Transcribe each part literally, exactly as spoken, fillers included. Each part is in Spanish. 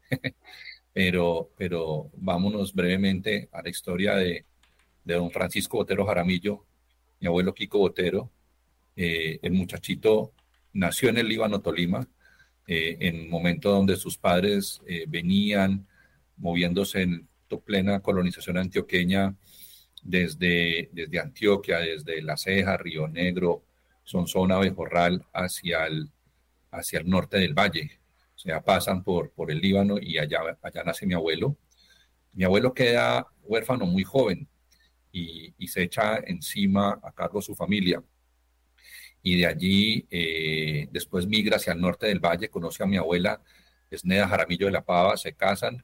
pero, pero vámonos brevemente a la historia de, de don Francisco Botero Jaramillo, mi abuelo Kiko Botero. Eh, el muchachito nació en el Líbano, Tolima, eh, en un momento donde sus padres eh, venían moviéndose en plena colonización antioqueña desde, desde Antioquia, desde La Ceja, Río Negro, Sonsona, Bejorral, hacia el, hacia el norte del valle. O sea, pasan por, por el Líbano y allá, allá nace mi abuelo. Mi abuelo queda huérfano muy joven y, y se echa encima a cargo su familia. Y de allí eh, después migra hacia el norte del valle, conoce a mi abuela, Esneda Jaramillo de la Pava, se casan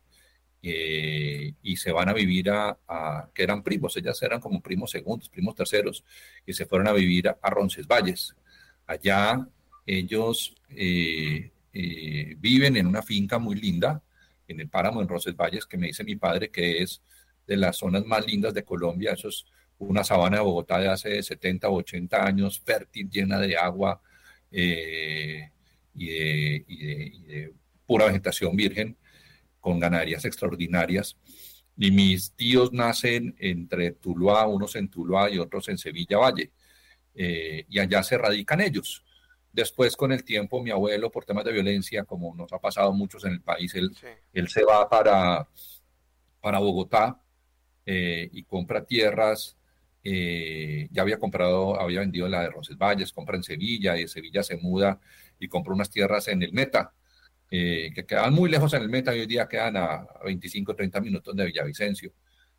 eh, y se van a vivir a, a, que eran primos, ellas eran como primos segundos, primos terceros, y se fueron a vivir a, a Roncesvalles. Allá ellos eh, eh, viven en una finca muy linda, en el páramo en Roncesvalles, que me dice mi padre que es de las zonas más lindas de Colombia. Eso es una sabana de Bogotá de hace setenta o ochenta años, fértil, llena de agua eh, y, de, y, de, y de pura vegetación virgen, con ganaderías extraordinarias. Y mis tíos nacen entre Tuluá, unos en Tuluá y otros en Sevilla Valle, eh, y allá se radican ellos. Después, con el tiempo, mi abuelo, por temas de violencia, como nos ha pasado muchos en el país, él, Sí. él se va para, para Bogotá eh, y compra tierras. Eh, ya había comprado, había vendido la de Roncesvalles, compra en Sevilla, y de Sevilla se muda y compra unas tierras en el Meta, eh, que quedaban muy lejos en el Meta, y hoy día quedan a veinticinco o treinta minutos de Villavicencio.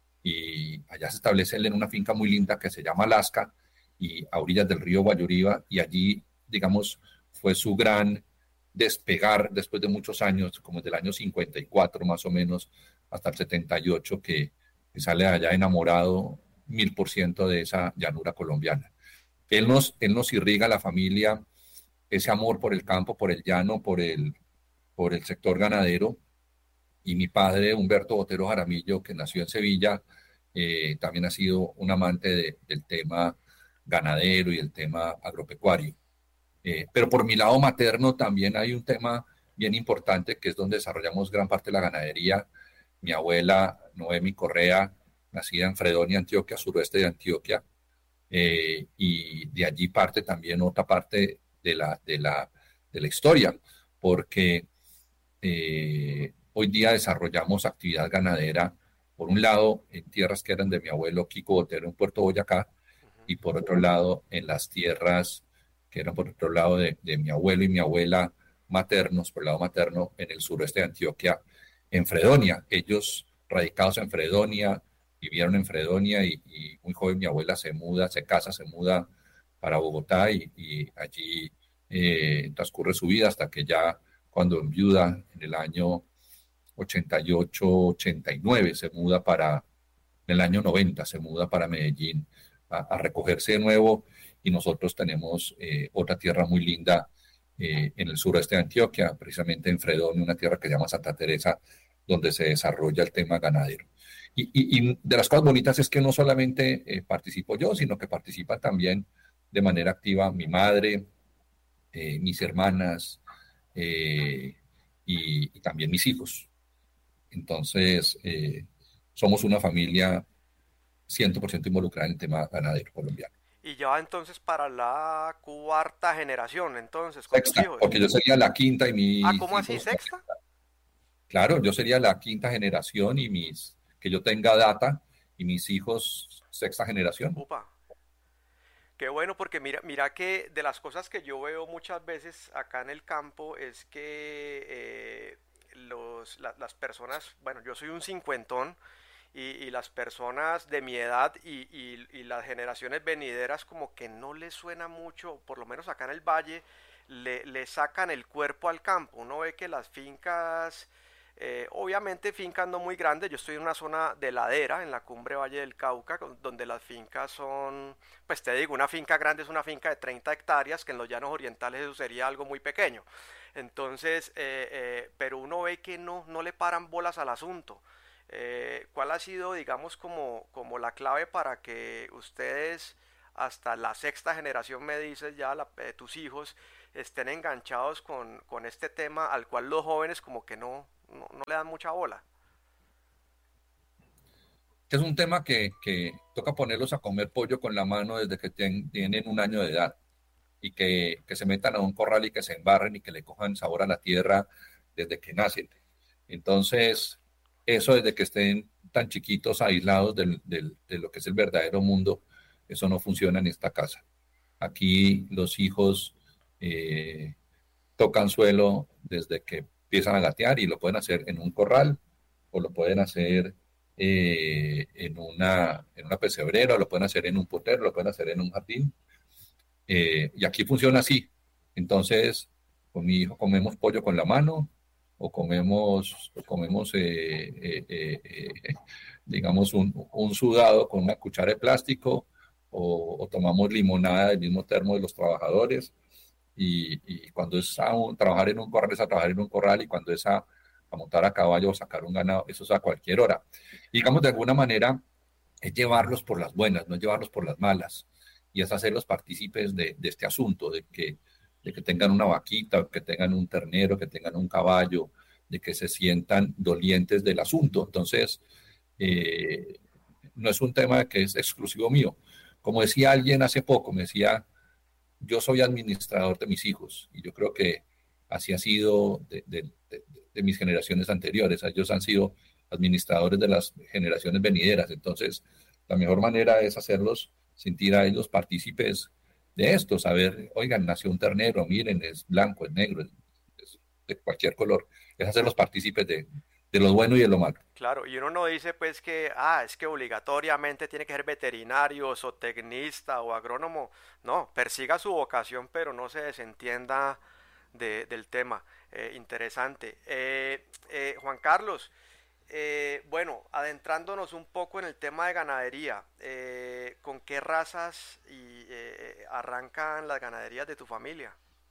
Y allá se establece él en una finca muy linda que se llama Alaska, y a orillas del río Guayuriba, y allí, digamos, fue su gran despegar después de muchos años, como desde el año cincuenta y cuatro más o menos hasta el setenta y ocho, que, que sale allá enamorado mil por ciento de esa llanura colombiana. Él nos, él nos irriga a la familia ese amor por el campo, por el llano, por el, por el sector ganadero. Y mi padre, Humberto Botero Jaramillo, que nació en Sevilla, eh, también ha sido un amante de, del tema ganadero y el tema agropecuario. Eh, pero por mi lado materno también hay un tema bien importante, que es donde desarrollamos gran parte de la ganadería. Mi abuela Noemi Correa, nacida en Fredonia, Antioquia, suroeste de Antioquia, eh, y de allí parte también otra parte de la, de la, de la historia, porque eh, hoy día desarrollamos actividad ganadera, por un lado, en tierras que eran de mi abuelo Kiko Botero en Puerto Boyacá, Ujú. y por otro lado, en las tierras que eran por otro lado de, de mi abuelo y mi abuela maternos, por el lado materno, en el suroeste de Antioquia, en Fredonia. Ellos, radicados en Fredonia, vivieron en Fredonia, y, y muy joven mi abuela se muda, se casa, se muda para Bogotá, y, y allí eh, transcurre su vida hasta que ya, cuando enviuda en el año ochenta y ocho, ochenta y nueve, se muda para, en el año noventa, se muda para Medellín a, a recogerse de nuevo. Y nosotros tenemos eh, otra tierra muy linda eh, en el sureste de Antioquia, precisamente en Fredonia, una tierra que se llama Santa Teresa, donde se desarrolla el tema ganadero. Y, y, y de las cosas bonitas es que no solamente eh, participo yo, sino que participa también de manera activa mi madre, eh, mis hermanas, eh, y, y, también mis hijos. Entonces, eh, somos una familia cien por ciento involucrada en el tema ganadero colombiano. Y ya va entonces para la cuarta generación, entonces, con tus Sexta, hijos. porque yo sería la quinta y Ah, mis ¿cómo así? hijos, ¿Sexta? claro, yo sería la quinta generación, y mis, que yo tenga data, y mis hijos sexta generación. Upa. Qué bueno, porque mira, mira que de las cosas que yo veo muchas veces acá en el campo es que eh, los, la- las personas, bueno, yo soy un cincuentón y, y las personas de mi edad y, y- y las generaciones venideras como que no les suena mucho, por lo menos acá en el valle, le, le sacan el cuerpo al campo. Uno ve que las fincas, eh, obviamente fincas no muy grandes, yo estoy en una zona de ladera, en la cumbre Valle del Cauca, con- donde las fincas son, pues te digo, una finca grande es una finca de treinta hectáreas, que en los llanos orientales eso sería algo muy pequeño. Entonces, eh, eh, pero uno ve que no, no le paran bolas al asunto. Eh, ¿cuál ha sido, digamos, como, como la clave para que ustedes, hasta la sexta generación, me dices ya, la- eh, tus hijos, estén enganchados con, con este tema al cual los jóvenes como que no, no, no le dan mucha bola. Es un tema que, que toca ponerlos a comer pollo con la mano desde que ten, tienen un año de edad y que, que se metan a un corral y que se embarren y que le cojan sabor a la tierra desde que nacen. Entonces, eso desde que estén tan chiquitos, aislados del, del, de lo que es el verdadero mundo, eso no funciona en esta casa. Aquí los hijos eh, tocan suelo desde que empiezan a gatear y lo pueden hacer en un corral o lo pueden hacer eh, en, una, en una pesebrera, o lo pueden hacer en un potero, lo pueden hacer en un jardín. Eh, y aquí funciona así. Entonces, con mi hijo comemos pollo con la mano o comemos, o comemos eh, eh, eh, eh, digamos, un, un, sudado con una cuchara de plástico o, o tomamos limonada del mismo termo de los trabajadores. Y, y cuando es a un, trabajar en un corral, es a trabajar en un corral, y cuando es a, a montar a caballo o sacar un ganado, eso es a cualquier hora. Y digamos, de alguna manera, es llevarlos por las buenas, no es llevarlos por las malas, y es hacerlos partícipes de, de este asunto, de que, de que tengan una vaquita, que tengan un ternero, que tengan un caballo, de que se sientan dolientes del asunto. Entonces, eh, no es un tema que es exclusivo mío. Como decía alguien hace poco, me decía, yo soy administrador de mis hijos, y yo creo que así ha sido de, de, de, de mis generaciones anteriores. Ellos han sido administradores de las generaciones venideras. Entonces, la mejor manera es hacerlos sentir a ellos partícipes de esto, saber, oigan, nació un ternero, miren, es blanco, es negro, es, es de cualquier color. Es hacerlos partícipes de, de lo bueno y de lo malo. Claro, y uno no dice pues que, ah, es que obligatoriamente tiene que ser veterinario, zootecnista o agrónomo. No, persiga su vocación, pero no se desentienda de- del tema. Eh, interesante. Eh, eh, Juan Carlos, eh, bueno, adentrándonos un poco en el tema de ganadería, eh, ¿con qué razas y, eh, arrancan las ganaderías de tu familia?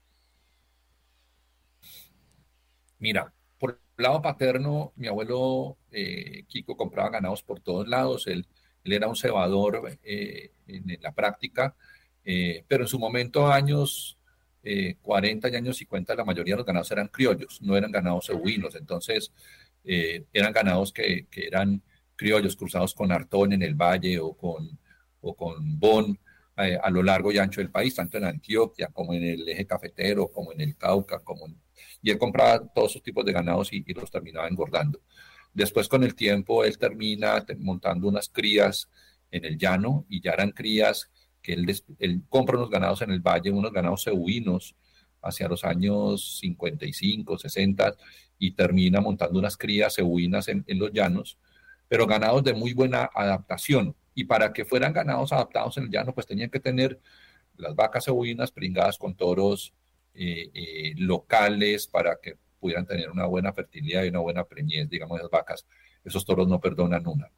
Mira, por el lado paterno, mi abuelo eh, Kiko compraba ganados por todos lados. Él, él era un cebador eh, en, en la práctica, eh, pero en su momento, años eh, cuarenta y años cincuenta, la mayoría de los ganados eran criollos, no eran ganados cebuinos. Entonces, eh, eran ganados que, que eran criollos cruzados con Artón en el valle o con, o con Bon eh, a lo largo y ancho del país, tanto en Antioquia como en el eje cafetero, como en el Cauca, como en, y él compraba todos esos tipos de ganados y, y los terminaba engordando. Después, con el tiempo, él termina montando unas crías en el llano, y ya eran crías que él, él compra unos ganados en el valle, unos ganados cebuinos, hacia los años cincuenta y cinco, sesenta, y termina montando unas crías cebuinas en, en los llanos, pero ganados de muy buena adaptación. Y para que fueran ganados adaptados en el llano, pues tenían que tener las vacas cebuinas pringadas con toros eh, eh, locales para que pudieran tener una buena fertilidad y una buena preñez, digamos, las vacas. Esos toros no perdonan una.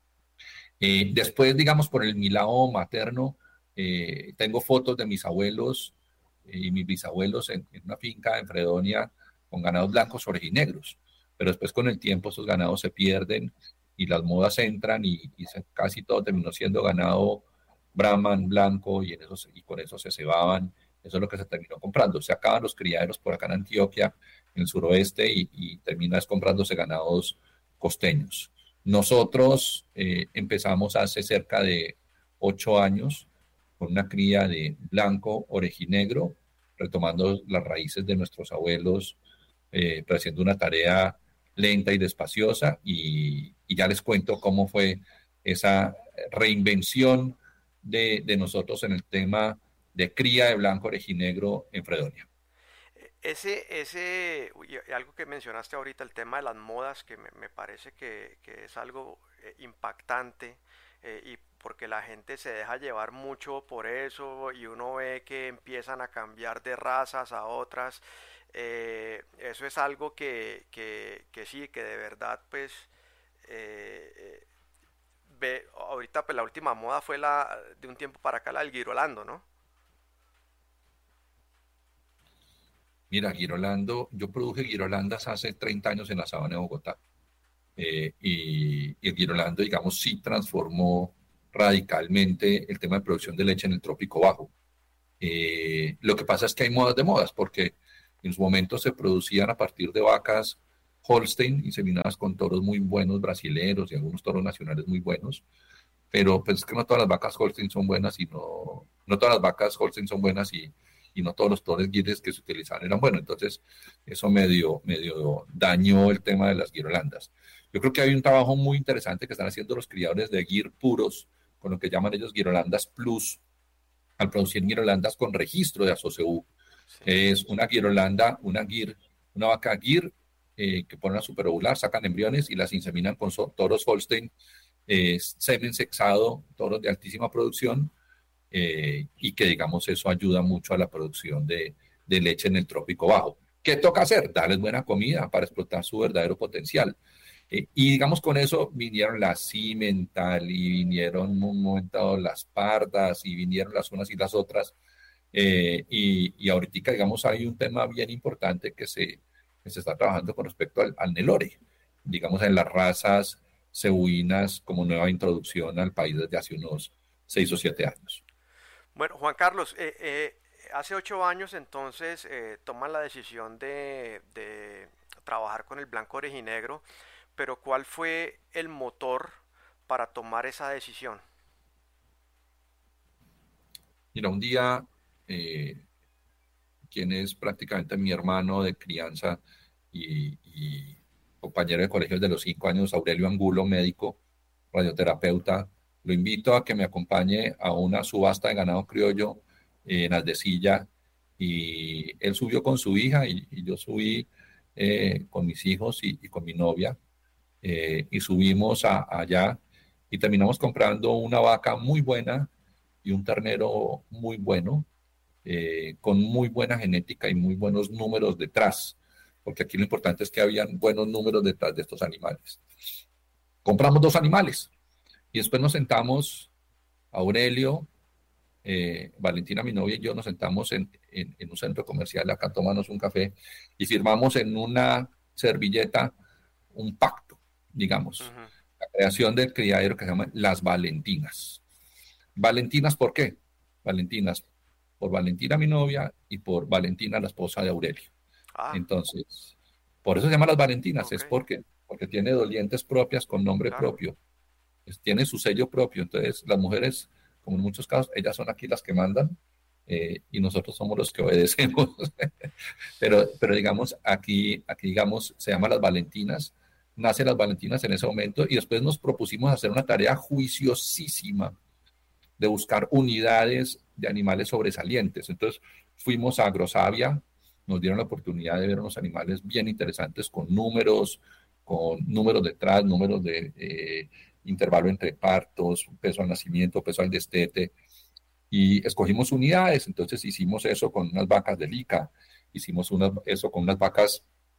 Eh, después, digamos, por el mi lado materno, eh, tengo fotos de mis abuelos eh, y mis bisabuelos en, en una finca en Fredonia con ganados blancos, orejinegros. Pero después, con el tiempo, esos ganados se pierden y las modas entran, y, y se, casi todo terminó siendo ganado Brahman blanco, y, en eso, y con eso se cebaban. Eso es lo que se terminó comprando. Se acaban los criaderos por acá en Antioquia, en el suroeste, y, y terminas comprándose ganados costeños. Nosotros eh, empezamos hace cerca de ocho años con una cría de blanco orejinegro, retomando las raíces de nuestros abuelos, eh, pero haciendo una tarea lenta y despaciosa, y, y ya les cuento cómo fue esa reinvención de, de nosotros en el tema de cría de blanco orejinegro en Fredonia. Ese, ese, uy, y algo que mencionaste ahorita, el tema de las modas, que me, me parece que, que es algo eh, impactante, eh, y porque la gente se deja llevar mucho por eso y uno ve que empiezan a cambiar de razas a otras. Eh, eso es algo que, que, que sí, que de verdad pues eh, eh, ve, ahorita pues la última moda fue la de un tiempo para acá, la del Girolando, ¿no? Mira, Girolando, yo produje Girolandas hace treinta años en la sabana de Bogotá. Eh, y, y el Girolando, digamos, sí transformó radicalmente el tema de producción de leche en el trópico bajo. Eh, lo que pasa es que hay modas de modas, porque en su momento se producían a partir de vacas Holstein, inseminadas con toros muy buenos brasileros y algunos toros nacionales muy buenos, pero pues es que no todas las vacas Holstein son buenas y no, no todas las vacas Holstein son buenas y, y no todos los toros guires que se utilizaban eran buenos. Entonces, eso medio, medio dañó el tema de las guirolandas. Yo creo que hay un trabajo muy interesante que están haciendo los criadores de guir puros, con lo que llaman ellos guirolandas plus, al producir guirolandas con registro de A S O C U. Sí. Es una guirolanda, una guir, una vaca guir eh, que ponen a superovular, sacan embriones y las inseminan con so, toros Holstein, eh, semen sexado, toros de altísima producción, eh, y que digamos eso ayuda mucho a la producción de, de leche en el trópico bajo. ¿Qué toca hacer? Darles buena comida para explotar su verdadero potencial. Eh, y digamos con eso vinieron las cimental y vinieron un momento dado las pardas y vinieron las unas y las otras. Eh, y, y ahorita, digamos, hay un tema bien importante que se, que se está trabajando con respecto al, al Nelore, digamos, en las razas cebuinas como nueva introducción al país desde hace unos seis o siete años. Bueno, Juan Carlos, eh, eh, hace ocho años entonces eh, toman la decisión de, de trabajar con el blanco orejinegro, pero ¿cuál fue el motor para tomar esa decisión? Mira, un día, eh, quien es prácticamente mi hermano de crianza y, y compañero de colegio de los cinco años, Aurelio Angulo, médico, radioterapeuta, lo invito a que me acompañe a una subasta de ganado criollo eh, en Aldecilla, y él subió con su hija y, y yo subí eh, con mis hijos y, y con mi novia, eh, y subimos a, allá y terminamos comprando una vaca muy buena y un ternero muy bueno, eh, con muy buena genética y muy buenos números detrás, porque aquí lo importante es que habían buenos números detrás de estos animales. Compramos dos animales y después nos sentamos, Aurelio, eh, Valentina, mi novia y yo nos sentamos en, en, en un centro comercial acá a tomarnos un café y firmamos en una servilleta un pacto, digamos, Ujú. la creación del criadero que se llama Las Valentinas. Valentinas, ¿por qué? Valentinas, por Valentina, mi novia, y por Valentina, la esposa de Aurelio. Ah, Entonces, por eso se llama Las Valentinas, ok, es porque, porque tiene dolientes propias con nombre claro. propio, es, tiene su sello propio. Entonces, las mujeres, como en muchos casos, ellas son aquí las que mandan, eh, y nosotros somos los que obedecemos. pero, pero digamos, aquí, aquí, digamos, se llama Las Valentinas, nace Las Valentinas en ese momento, y después nos propusimos hacer una tarea juiciosísima de buscar unidades de animales sobresalientes. Entonces fuimos a Agrosavia, nos dieron la oportunidad de ver unos animales bien interesantes con números, con números detrás, números de eh, intervalo entre partos, peso al nacimiento, peso al destete, y escogimos unidades. Entonces hicimos eso con unas vacas de Lica, hicimos una, eso con unas vacas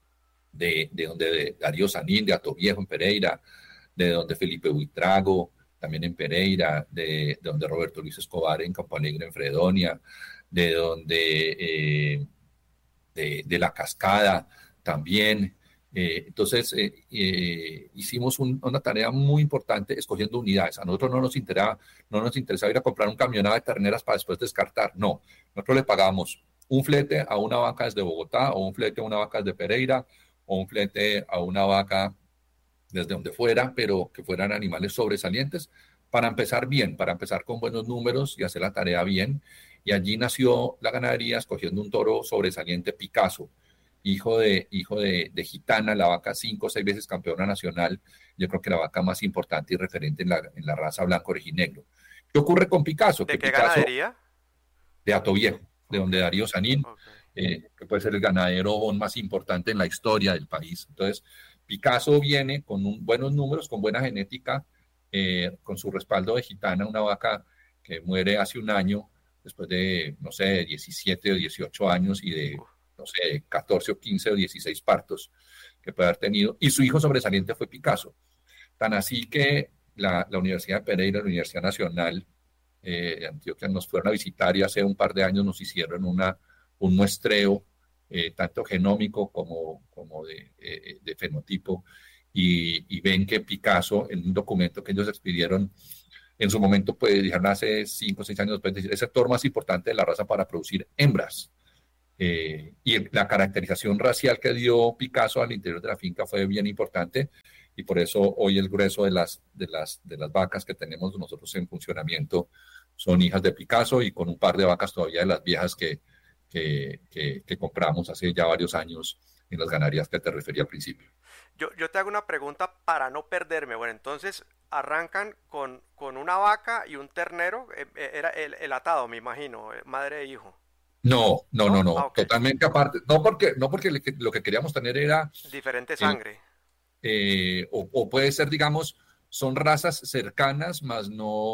de, de donde de Darío Sanín, de Atoviejo en Pereira, de donde Felipe Buitrago, también en Pereira, de, de donde Roberto Luis Escobar en Campo Alegre, en Fredonia, de donde eh, de, de La Cascada también. Eh, entonces, eh, eh, hicimos un, una tarea muy importante escogiendo unidades. A nosotros no nos interesa, no nos interesaba ir a comprar un camionada de terneras para después descartar. No, nosotros le pagamos un flete a una vaca desde Bogotá, o un flete a una vaca desde Pereira, o un flete a una vaca desde donde fuera, pero que fueran animales sobresalientes, para empezar bien, para empezar con buenos números y hacer la tarea bien. Y allí nació la ganadería escogiendo un toro sobresaliente, Picasso, hijo de, hijo de, de Gitana, la vaca cinco o seis veces campeona nacional. Yo creo que la vaca más importante y referente en la, en la raza blanco orejinegro. ¿Qué ocurre con Picasso? ¿De Que qué Picasso, ganadería? de Atoviejo, de Ok, donde Darío Sanín, ok, eh, que puede ser el ganadero más importante en la historia del país. Entonces, Picasso viene con un, buenos números, con buena genética, eh, con su respaldo de Gitana, una vaca que muere hace un año, después de, no sé, diecisiete o dieciocho años y de, uf, no sé, catorce o quince o dieciséis partos que puede haber tenido. Y su hijo sobresaliente fue Picasso. Tan así que la, la Universidad de Pereira, la Universidad Nacional eh, de Antioquia, nos fueron a visitar, y hace un par de años nos hicieron una, un muestreo, eh, tanto genómico como, como de, eh, de fenotipo, y, y, ven que Picasso, en un documento que ellos expidieron en su momento, pues dijeron hace cinco o seis años después, decir, es el sector más importante de la raza para producir hembras. Eh, y la caracterización racial que dio Picasso al interior de la finca fue bien importante y por eso hoy el grueso de las, de las, de las vacas que tenemos nosotros en funcionamiento son hijas de Picasso y con un par de vacas todavía de las viejas que, que, que, que compramos hace ya varios años en las ganaderías que te refería al principio. Yo, yo te hago una pregunta para no perderme. Bueno, entonces arrancan con, con una vaca y un ternero. eh, eh, Era el, el atado, me imagino, eh, madre e hijo. No, no, no, ¿No? Ah, no, ok. totalmente aparte. No porque, no porque le- lo que queríamos tener era Diferente eh, sangre. eh, o, o puede ser, digamos, son razas cercanas, más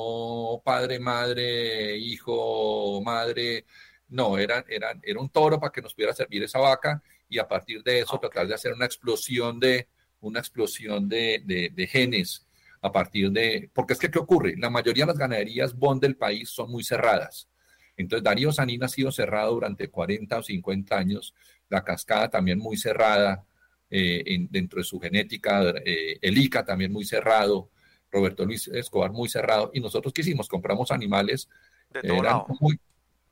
no padre, madre, hijo, madre. No, eran, eran, era un toro para que nos pudiera servir esa vaca y a partir de Ah, eso ok. tratar de hacer una explosión de, una explosión de, de, de genes a partir de, porque es que, ¿qué ocurre? La mayoría de las ganaderías Bond del país son muy cerradas. Entonces, Darío Sanín ha sido cerrado durante cuarenta o cincuenta años, la cascada también muy cerrada, eh, en, dentro de su genética, eh, el ICA también muy cerrado, Roberto Luis Escobar muy cerrado, y nosotros qué hicimos, compramos animales, De todo eran lado. muy,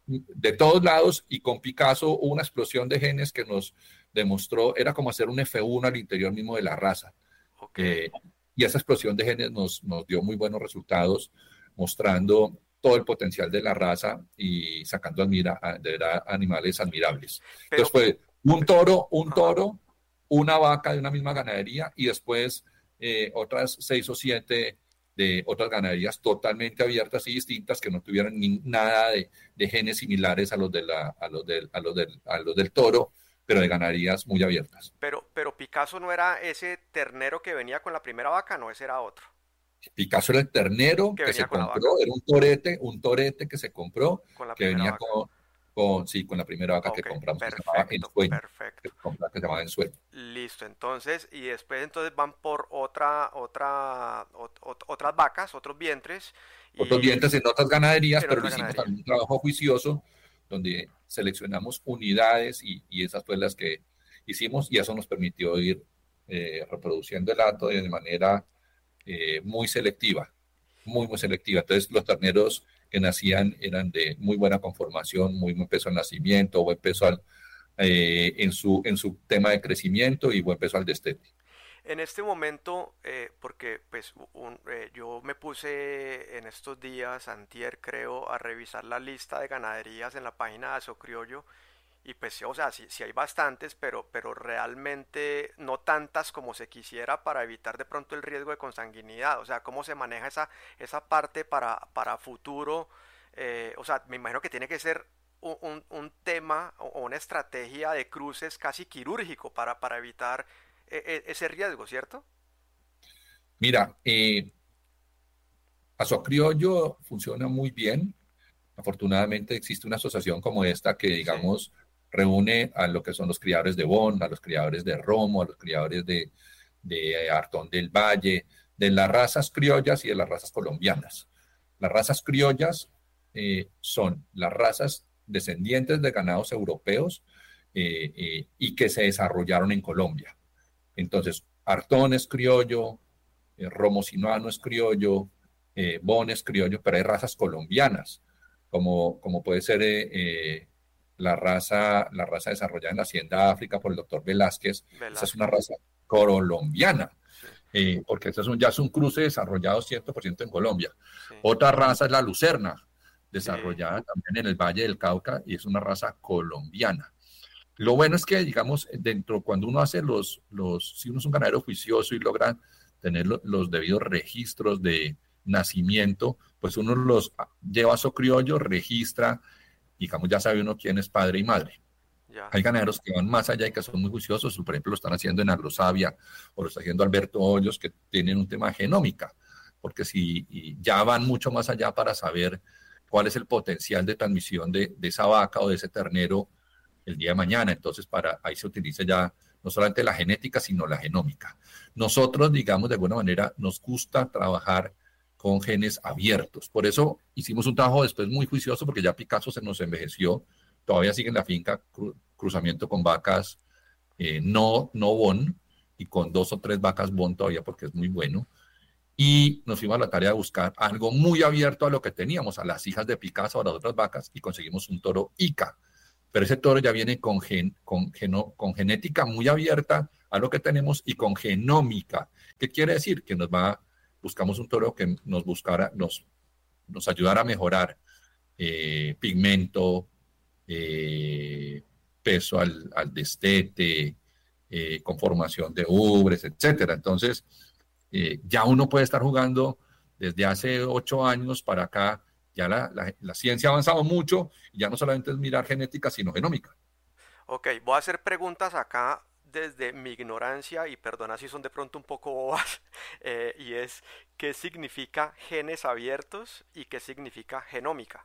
de todos lados, y con Picasso hubo una explosión de genes que nos demostró, era como hacer un F uno al interior mismo de la raza. Ok. Eh, y esa explosión de genes nos, nos dio muy buenos resultados, mostrando todo el potencial de la raza y sacando admira, de verdad, animales admirables. Entonces Pero, fue un toro, un ajá. toro, una vaca de una misma ganadería y después eh, otras seis o siete de otras ganaderías totalmente abiertas y distintas que no tuvieran ni, nada de, de, genes similares a los, de la, a, los del, a, los del, a los del toro, pero de ganaderías muy abiertas. Pero, pero Picasso no era ese ternero que venía con la primera vaca, no, ese era otro. Picasso era el ternero Que que venía se con la vaca. compró, era un torete, un torete que se compró, Con la que primera venía vaca. con, con, sí, con la primera vaca que Ok, compramos, que se llamaba perfecto, Ensueño, que perfecto. se, compró, que se llamaba Ensueño. Listo, entonces, y después entonces van por otra, otra, ot- ot- otras vacas, otros vientres, Otros y dientes en otras ganaderías, en pero lo otra hicimos ganadería. también un trabajo juicioso, donde seleccionamos unidades y, y esas fue las que hicimos y eso nos permitió ir eh, reproduciendo el hato de manera eh, muy selectiva, muy, muy selectiva. Entonces, los terneros que nacían eran de muy buena conformación, muy buen peso al nacimiento, buen peso al, eh, en, su, en su tema de crecimiento y buen peso al destete. En este momento, eh, porque pues un- eh, yo me puse en estos días, antier creo, a revisar la lista de ganaderías en la página de Asocriollo. Y pues, sí, o sea, sí, sí hay bastantes, pero, pero realmente no tantas como se quisiera para evitar de pronto el riesgo de consanguinidad. O sea, cómo se maneja esa, esa parte para, para futuro. Eh, o sea, me imagino que tiene que ser un, un- un tema o una estrategia de cruces casi quirúrgico para, para evitar e- e- ese riesgo, ¿cierto? Mira, eh, Asocriollo funciona muy bien. Afortunadamente existe una asociación como esta que, Sí, digamos, reúne a lo que son los criadores de Bonn, a los criadores de Romo, a los criadores de, de Artón del Valle, de las razas criollas y de las razas colombianas. Las razas criollas eh, son las razas descendientes de ganados europeos eh, eh, y que se desarrollaron en Colombia. Entonces, Artón es criollo, eh, Romo Sinuano es criollo, eh, Bon es criollo, pero hay razas colombianas, como, como puede ser eh, eh, la, raza, la raza desarrollada en la Hacienda África por el doctor Velázquez. Esa es una Velázquez. raza colombiana, Sí, eh, porque este es un, ya es un cruce desarrollado cien por ciento en Colombia. sí, Otra raza es la Lucerna, sí. desarrollada también en el Valle del Cauca y es una raza colombiana. Lo bueno es que, digamos, dentro, cuando uno hace los, los si uno es un ganadero juicioso y logra tener lo, los debidos registros de nacimiento, pues uno los lleva a su criollo, registra, digamos, ya sabe uno quién es padre y madre. Ya. Hay ganaderos que van más allá y que son muy juiciosos, por ejemplo, lo están haciendo en Agrosavia o lo está haciendo Alberto Hoyos, que tienen un tema de genómica, porque si ya van mucho más allá para saber cuál es el potencial de transmisión de, de esa vaca o de ese ternero el día de mañana. Entonces, para ahí se utiliza ya no solamente la genética, sino la genómica. Nosotros, digamos, de alguna manera, nos gusta trabajar con genes abiertos. Por eso hicimos un trabajo después muy juicioso, porque ya Picasso se nos envejeció, todavía sigue en la finca cru cruzamiento con vacas eh, no, no Bon, y con dos o tres vacas Bon todavía, porque es muy bueno. Y nos fuimos a la tarea de buscar algo muy abierto a lo que teníamos, a las hijas de Picasso, a las otras vacas, y conseguimos un toro Ica, pero ese toro ya viene con, gen, con, geno, con genética muy abierta a lo que tenemos y con genómica. ¿Qué quiere decir? Que nos va, buscamos un toro que nos buscara, nos, nos ayudara a mejorar eh, pigmento, eh, peso al, al destete, eh, conformación de ubres, etcétera. Entonces, eh, ya uno puede estar jugando desde hace ocho años para acá. Ya la, la, la ciencia ha avanzado mucho y ya no solamente es mirar genética, sino genómica. Ok, voy a hacer preguntas acá desde mi ignorancia y perdona si son de pronto un poco bobas, eh, y es, ¿qué significa genes abiertos y qué significa genómica?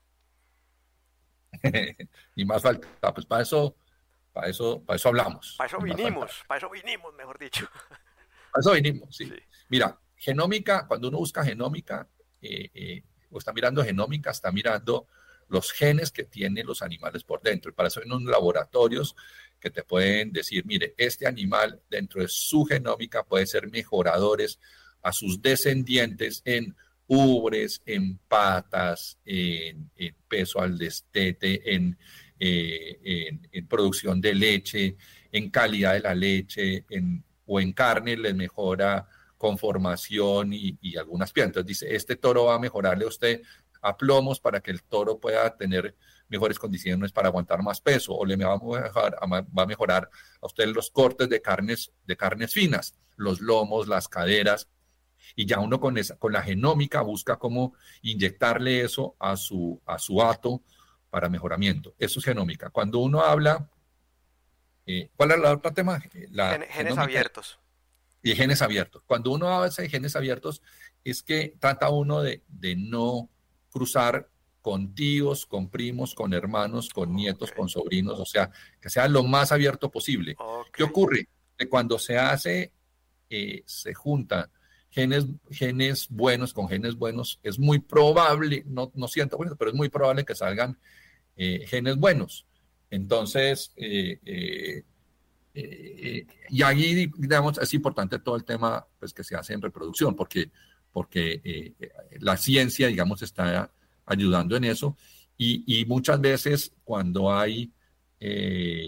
Y más falta, pues para eso, para eso, para eso hablamos. Para eso Y más falta. vinimos, para eso vinimos, mejor dicho. Para eso vinimos, sí. Sí, Mira, genómica, cuando uno busca genómica, eh, eh, o está mirando genómica, está mirando los genes que tienen los animales por dentro. Y para eso hay unos laboratorios que te pueden decir, mire, este animal dentro de su genómica puede ser mejoradores a sus descendientes en ubres, en patas, en, en peso al destete, en, eh, en, en, producción de leche, en calidad de la leche, en, o en carne les mejora conformación y, y algunas piezas. Entonces dice, este toro va a mejorarle a usted a plomos para que el toro pueda tener mejores condiciones para aguantar más peso, o le va a mejorar, va a, mejorar a usted los cortes de carnes, de carnes finas, los lomos, las caderas, y ya uno con, esa, con la genómica busca cómo inyectarle eso a su, a su hato para mejoramiento. Eso es genómica. Cuando uno habla, eh, ¿cuál es el otro tema? La Gen- genes genómica abiertos. y genes abiertos. Cuando uno habla de genes abiertos, es que trata uno de, de no cruzar con tíos, con primos, con hermanos, con nietos, Ok, con sobrinos, o sea, que sea lo más abierto posible. ok, ¿Qué ocurre? Que cuando se hace, eh, se juntan genes, genes buenos con genes buenos, es muy probable, no, no siento, bueno, pero es muy probable que salgan eh, genes buenos. Entonces, eh, eh, eh, y ahí, digamos, es importante todo el tema pues, que se hace en reproducción, porque, porque eh, la ciencia, digamos, está ayudando en eso. Y, y muchas veces cuando hay, eh,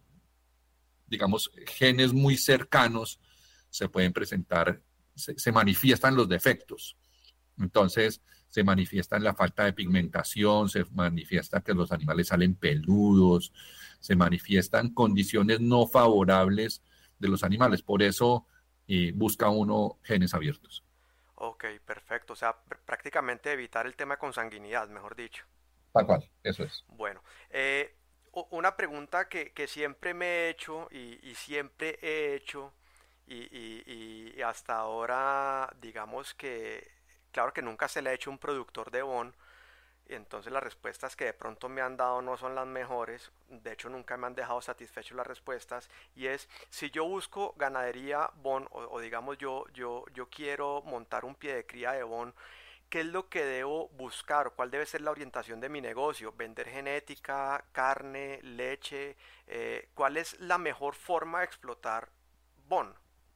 digamos, genes muy cercanos, se pueden presentar, se, se manifiestan los defectos. Entonces, se manifiesta en la falta de pigmentación, se manifiesta que los animales salen peludos, se manifiestan condiciones no favorables de los animales. Por eso eh, busca uno genes abiertos. ok, perfecto. O sea, pr- prácticamente evitar el tema de consanguinidad, mejor dicho. Tal cual, eso es. Bueno, eh, u- una pregunta que, que siempre me he hecho y, y siempre he hecho y, y- y hasta ahora digamos que, claro que nunca se le ha hecho un productor de Bon, y entonces las respuestas que de pronto me han dado no son las mejores, de hecho nunca me han dejado satisfechos las respuestas, y es si yo busco ganadería Bon o, o digamos yo, yo, yo quiero montar un pie de cría de Bon, ¿qué es lo que debo buscar? ¿Cuál debe ser la orientación de mi negocio? ¿Vender genética, carne, leche? Eh, ¿cuál es la mejor forma de explotar Bon?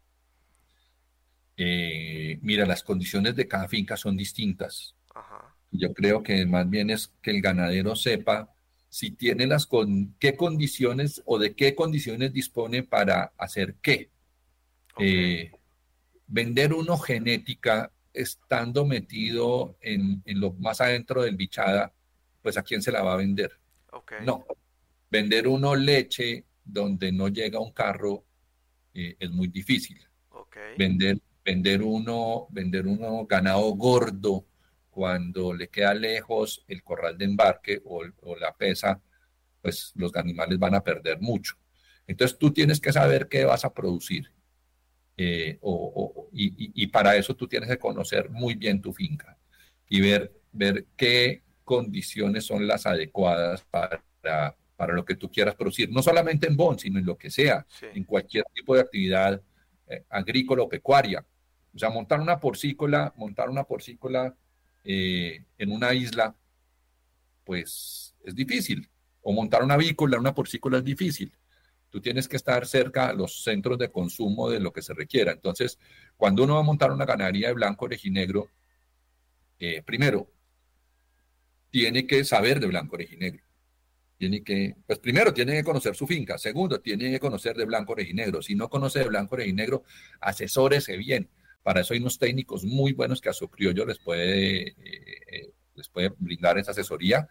Eh, mira, las condiciones de cada finca son distintas. Ajá, Yo creo que más bien es que el ganadero sepa si tiene las con qué condiciones o de qué condiciones dispone para hacer qué. ok, Eh, Vender uno genética estando metido en, en lo más adentro del bichada, pues ¿a quién se la va a vender? ok, No. Vender uno leche donde no llega un carro eh, es muy difícil. ok, Vender, vender uno, vender uno ganado gordo cuando le queda lejos el corral de embarque o, o la pesa, pues los animales van a perder mucho. Entonces tú tienes que saber qué vas a producir eh, o, o, y, y, para eso tú tienes que conocer muy bien tu finca y ver, ver qué condiciones son las adecuadas para, para lo que tú quieras producir, no solamente en Bon, sino en lo que sea, sí, en cualquier tipo de actividad eh, agrícola o pecuaria. O sea, montar una porcícola, montar una porcícola eh, en una isla, pues es difícil. O montar una avícola, una porcícola es difícil. Tú tienes que estar cerca a los centros de consumo de lo que se requiera. Entonces, cuando uno va a montar una ganadería de blanco orejinegro, eh, primero, tiene que saber de blanco orejinegro. Tiene que, pues primero tiene que conocer su finca, segundo tiene que conocer de blanco, orejinegro. Si no conoce de blanco, orejinegro, asesórese bien. Para eso hay unos técnicos muy buenos que a su criollo les puede, eh, eh, les puede brindar esa asesoría.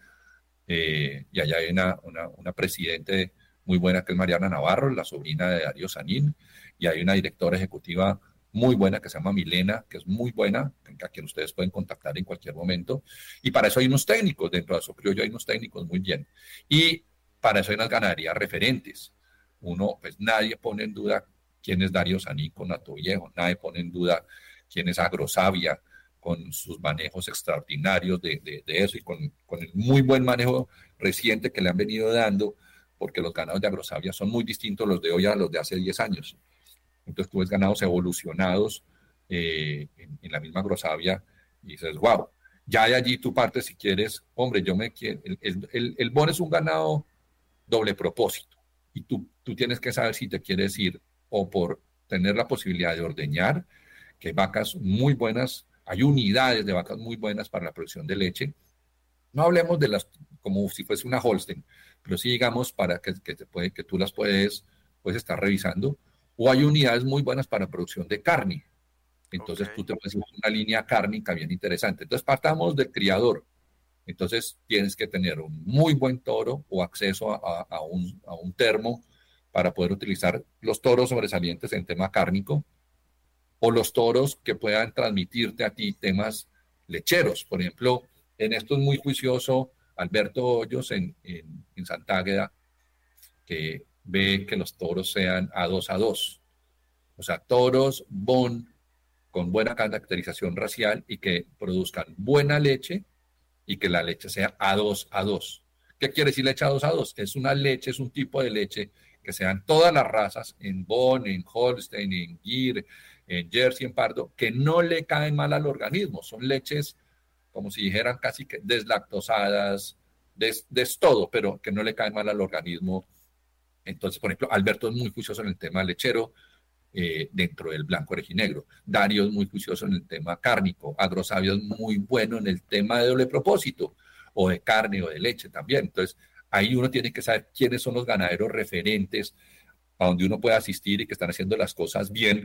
Eh, y allá hay una, una, una presidente muy buena que es Mariana Navarro, la sobrina de Darío Sanín, y hay una directora ejecutiva muy buena que se llama Milena, que es muy buena, a quien ustedes pueden contactar en cualquier momento. Y para eso hay unos técnicos, dentro de Socriollo hay unos técnicos muy bien. Y para eso hay unas ganaderías referentes. Uno, pues nadie pone en duda quién es Darío Sanín con Hato Viejo, nadie pone en duda quién es Agrosavia, con sus manejos extraordinarios de, de, de eso y con, con el muy buen manejo reciente que le han venido dando, porque los ganados de Agrosavia son muy distintos los de hoy a los de hace diez años. Entonces tú ves ganados evolucionados eh, en, en la misma Agrosavia y dices, wow, ya de allí tú partes si quieres, hombre, yo me quiero, el, el, el, el Bon es un ganado doble propósito y tú, tú tienes que saber si te quieres ir o por tener la posibilidad de ordeñar, que hay vacas muy buenas, hay unidades de vacas muy buenas para la producción de leche. No hablemos de las como si fuese una Holstein, pero sí digamos para que, que, te puede, que tú las puedes, puedes estar revisando. O hay unidades muy buenas para producción de carne. Ok, Entonces tú te puedes ir una línea cárnica bien interesante. Entonces partamos del criador. Entonces tienes que tener un muy buen toro o acceso a, a, un, a un termo para poder utilizar los toros sobresalientes en tema cárnico o los toros que puedan transmitirte a ti temas lecheros. Por ejemplo, en esto es muy juicioso Alberto Hoyos en, en, en Santágueda, que ve que los toros sean a dos a dos. O sea, toros bon con buena caracterización racial y que produzcan buena leche y que la leche sea a dos a dos. ¿Qué quiere decir leche a dos a dos? Es una leche, es un tipo de leche que sean todas las razas, en Bon, en Holstein, en Gir, en Jersey, en Pardo, que no le caen mal al organismo. Son leches, como si dijeran, casi que deslactosadas, des, des todo, pero que no le caen mal al organismo. Entonces, por ejemplo, Alberto es muy juicioso en el tema lechero, eh, dentro del blanco orejinegro. Darío es muy juicioso en el tema cárnico. Agrosavio es muy bueno en el tema de doble propósito, o de carne o de leche también. Entonces, ahí uno tiene que saber quiénes son los ganaderos referentes a donde uno puede asistir y que están haciendo las cosas bien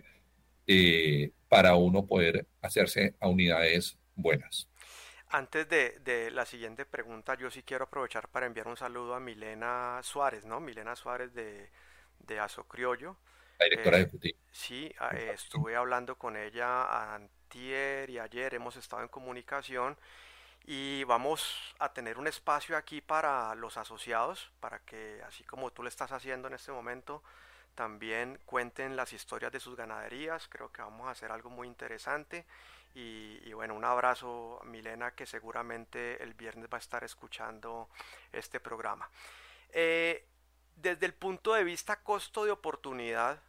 eh, para uno poder hacerse a unidades buenas. antes de, de la siguiente pregunta, yo sí quiero aprovechar para enviar un saludo a Milena Suárez, ¿no? Milena Suárez de, de Asocriollo. La directora Eh, ejecutiva. sí, a- eh, estuve hablando con ella antier y ayer, hemos estado en comunicación y vamos a tener un espacio aquí para los asociados, para que así como tú le estás haciendo en este momento, también cuenten las historias de sus ganaderías. Creo que vamos a hacer algo muy interesante. Y, y bueno, un abrazo, Milena, que seguramente el viernes va a estar escuchando este programa. Eh, Desde el punto de vista costo de oportunidad,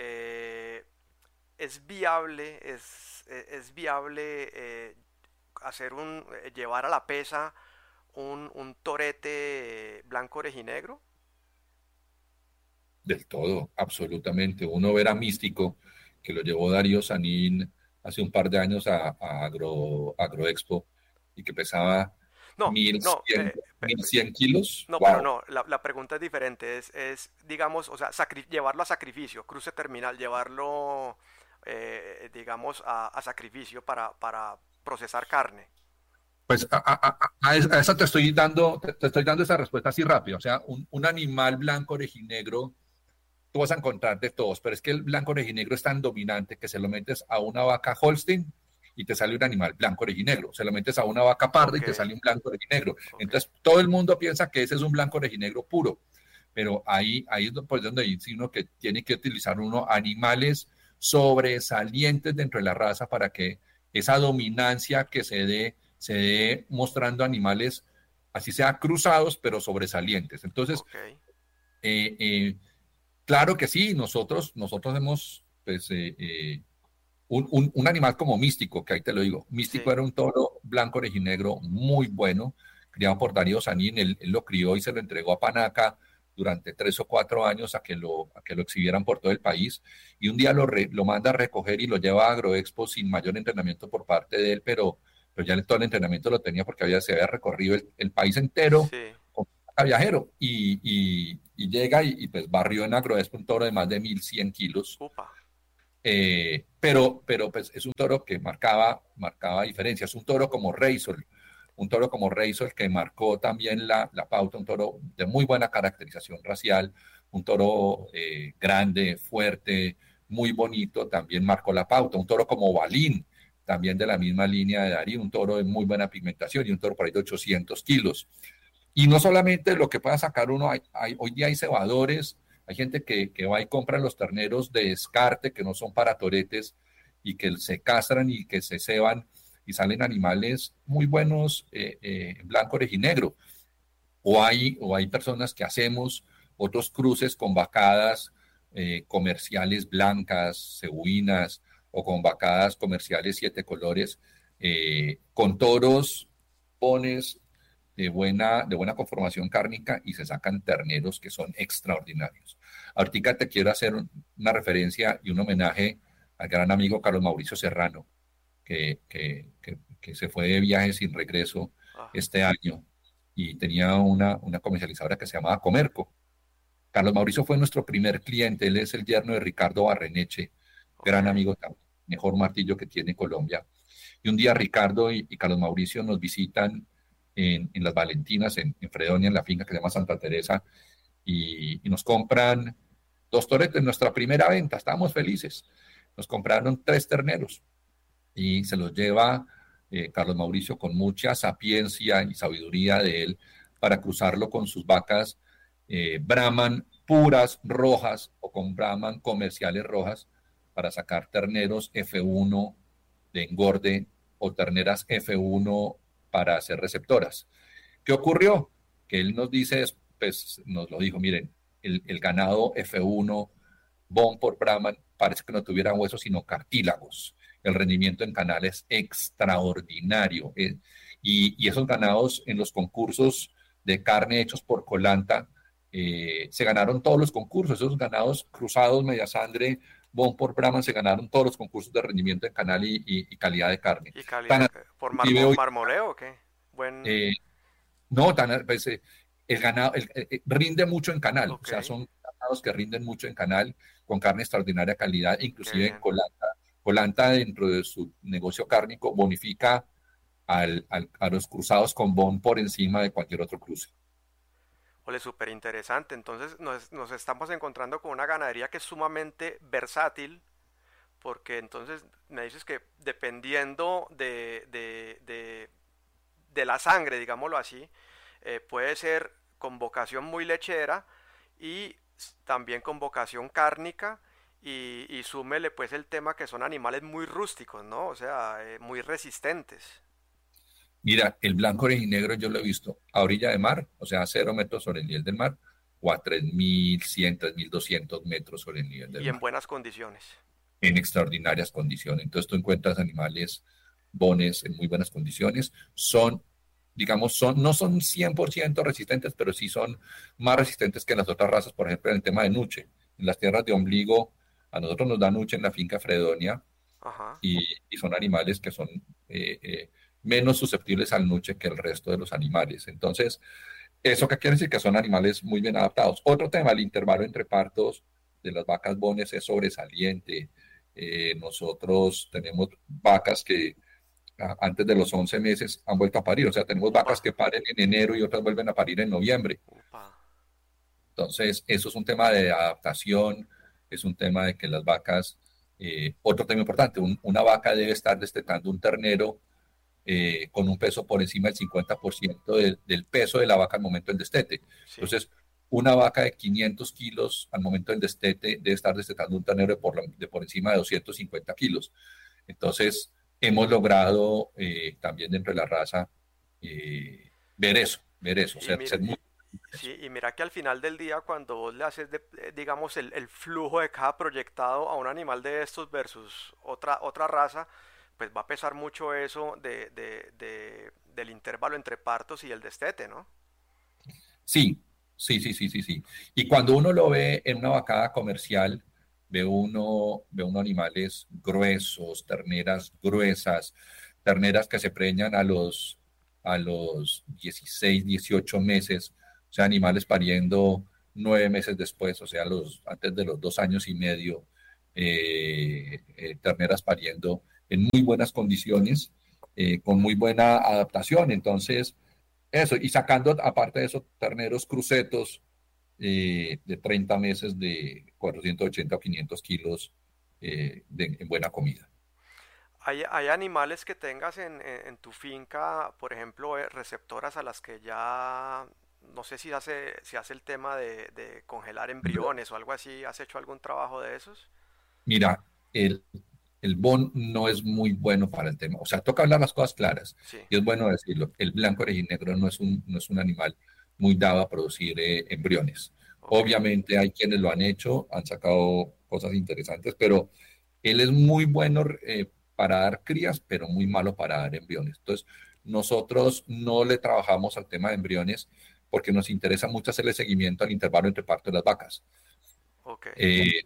eh, es viable, es, es viable eh, hacer un, eh, llevar a la pesa un, un torete blanco orejinegro. Del todo, absolutamente. Uno verá Místico, que lo llevó Darío Sanín hace un par de años a, a Agro, Agroexpo y que pesaba No, mil no, cien eh, pe- mil cien kilos. no, pero ¡Wow! no, la, la pregunta es diferente, es, es digamos, o sea, sacri- llevarlo a sacrificio, cruce terminal, llevarlo, eh, digamos, a, a sacrificio para, para procesar carne. Pues a, a, a, a esa te estoy dando, te, te estoy dando esa respuesta así rápido. O sea, un, un animal blanco orejinegro, tú vas a encontrar de todos, pero es que el blanco orejinegro es tan dominante que se lo metes a una vaca Holstein y te sale un animal blanco orejinegro. Se lo metes a una vaca parda y Ok, te sale un blanco orejinegro. ok, Entonces, todo el mundo piensa que ese es un blanco orejinegro puro, pero ahí, ahí es pues, donde dice uno que tiene que utilizar uno animales sobresalientes dentro de la raza para que esa dominancia que se dé, se dé mostrando animales, así sea cruzados, pero sobresalientes. Entonces, ok, eh, eh, claro que sí, nosotros, nosotros hemos, pues, eh, eh, un, un, un, animal como Místico, que ahí te lo digo. Místico sí, era un toro blanco orejinegro muy bueno, criado por Darío Sanín, él, él, lo crió y se lo entregó a Panaca durante tres o cuatro años a que lo, a que lo exhibieran por todo el país, y un día lo, re, lo manda a recoger y lo lleva a Agroexpo sin mayor entrenamiento por parte de él, pero, pero ya todo el entrenamiento lo tenía porque había, se había recorrido el, el país entero sí, a viajero y, y, y llega y, y, pues barrió en Agroespo un toro de más de mil cien kilos. Upa. Eh, pero, pero pues es un toro que marcaba, marcaba diferencia. Es un toro como Reysol, un toro como Reysol que marcó también la, la pauta, un toro de muy buena caracterización racial, un toro eh, grande, fuerte, muy bonito, también marcó la pauta. Un toro como Balín, también de la misma línea de Darío, un toro de muy buena pigmentación y un toro por ahí de ochocientos kilos. Y no solamente lo que pueda sacar uno, hay, hay, hoy día hay cebadores, hay gente que, que va y compra los terneros de descarte que no son para toretes y que se castran y que se ceban y salen animales muy buenos eh, eh, en blanco, orejinegro. O hay, o hay personas que hacemos otros cruces con vacadas eh, comerciales blancas, cebuinas, o con vacadas comerciales siete colores, eh, con toros, pones de buena, de buena conformación cárnica y se sacan terneros que son extraordinarios. Ahorita te quiero hacer una referencia y un homenaje al gran amigo Carlos Mauricio Serrano, que, que, que, que se fue de viaje sin regreso Ah, este año y tenía una, una comercializadora que se llamaba Comerco. Carlos Mauricio fue nuestro primer cliente, él es el yerno de Ricardo Barreneche, ok. gran amigo, mejor martillo que tiene Colombia. Y un día Ricardo y, y Carlos Mauricio nos visitan en, en Las Valentinas, en, en, Fredonia, en la finca que se llama Santa Teresa, y, y nos compran dos toretes, nuestra primera venta, estábamos felices. Nos compraron tres terneros y se los lleva eh, Carlos Mauricio con mucha sapiencia y sabiduría de él para cruzarlo con sus vacas eh, Brahman puras rojas o con Brahman comerciales rojas para sacar terneros F uno de engorde o terneras F uno para hacer receptoras. ¿Qué ocurrió? Que él nos dice, pues nos lo dijo, miren, el, el ganado F uno Bon por Brahman parece que no tuvieran huesos sino cartílagos. El rendimiento en canal es extraordinario. Eh, y, y, esos ganados en los concursos de carne hechos por Colanta eh, se ganaron todos los concursos. Esos ganados cruzados, media sangre, Bon por Brahman, se ganaron todos los concursos de rendimiento en canal y, y, y calidad de carne. ¿Y calidad? Tan ¿Por vive marmo, hoy, marmoleo o qué? Buen. eh, no, tan, pues, eh, el ganado el, eh, rinde mucho en canal, o Ok, sea, son ganados que rinden mucho en canal con carne extraordinaria calidad, qué inclusive en bien. Colanta. Colanta dentro de su negocio cárnico bonifica al, al, a los cruzados con bon por encima de cualquier otro cruce. Ole, súper interesante. Entonces nos, nos estamos encontrando con una ganadería que es sumamente versátil, porque entonces me dices que dependiendo de, de, de, de la sangre, digámoslo así, eh, puede ser con vocación muy lechera y también con vocación cárnica y, y súmele pues el tema que son animales muy rústicos, ¿no? O sea, eh, muy resistentes. Mira, el blanco orejinegro yo lo he visto a orilla de mar, o sea, a cero metros sobre el nivel del mar, o a tres mil cien, tres mil doscientos metros sobre el nivel del Y en mar, buenas condiciones. en extraordinarias condiciones. Entonces tú encuentras animales bones en muy buenas condiciones, son, digamos, son, no son cien por ciento resistentes, pero sí son más resistentes que las otras razas, por ejemplo, en el tema de nuche. En las tierras de ombligo, a nosotros nos da nuche en la finca Fredonia Ajá. y, y son animales que son eh, eh, menos susceptibles al nuche que el resto de los animales. Entonces, ¿eso qué quiere decir? Que son animales muy bien adaptados. Otro tema, el intervalo entre partos de las vacas bones es sobresaliente. Eh, nosotros tenemos vacas que a, antes de los once meses han vuelto a parir. O sea, tenemos Upa, vacas que paren en enero y otras vuelven a parir en noviembre. upa. Entonces, eso es un tema de adaptación, es un tema de que las vacas, eh, otro tema importante, un, una vaca debe estar destetando un ternero eh, con un peso por encima del cincuenta por ciento del, del peso de la vaca al momento del destete. Sí. Entonces, una vaca de quinientos kilos al momento del destete debe estar destetando un ternero de por, de por encima de doscientos cincuenta kilos. Entonces, hemos logrado eh, también dentro de la raza eh, ver eso, ver eso, Y ser, mira, ser muy... y, sí, y mira que al final del día, cuando vos le haces, de- eh, digamos, el, el flujo de cada proyectado a un animal de estos versus otra, otra raza, pues va a pesar mucho eso de, de- de- del intervalo entre partos y el destete, ¿no? Sí, sí, sí, sí, sí, sí. Y cuando uno lo ve en una vacada comercial, ve uno, ve uno animales gruesos, terneras gruesas, terneras que se preñan a los, a los dieciséis, dieciocho meses, o sea, animales pariendo nueve meses después, o sea, los, antes de los dos años y medio, eh, eh, terneras pariendo en muy buenas condiciones, eh, con muy buena adaptación. Entonces, eso, y sacando aparte de eso, terneros crucetos eh, de treinta meses de cuatrocientos ochenta o quinientos kilos eh, de, en buena comida. ¿Hay, hay animales que tengas en, en- en tu finca, por ejemplo, eh, receptoras a las que ya, no sé si hace, si hace el tema de, de congelar embriones o algo así? ¿Has hecho algún trabajo de esos? Mira, el, el bon no es muy bueno para el tema. O sea, toca hablar las cosas claras. Sí, Y es bueno decirlo. El blanco orejinegro no es un, no es un animal muy dado a producir eh, embriones. ok. Obviamente hay quienes lo han hecho, han sacado cosas interesantes, pero él es muy bueno eh, para dar crías, pero muy malo para dar embriones. Entonces, nosotros no le trabajamos al tema de embriones porque nos interesa mucho hacerle seguimiento al intervalo entre parto de las vacas. Ok. Eh,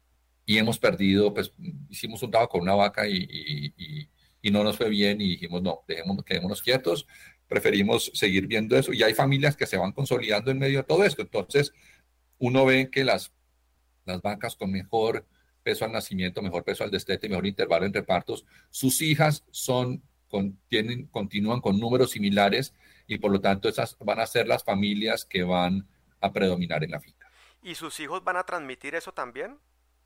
y hemos perdido, pues hicimos un trabajo con una vaca y, y, y, y no nos fue bien y dijimos, no, dejémonos, quedémonos quietos, preferimos seguir viendo eso. Y hay familias que se van consolidando en medio de todo esto. Entonces, uno ve que las, las vacas con mejor peso al nacimiento, mejor peso al destete, mejor intervalo entre partos, sus hijas son, con, tienen, continúan con números similares y por lo tanto esas van a ser las familias que van a predominar en la finca. ¿Y sus hijos van a transmitir eso también?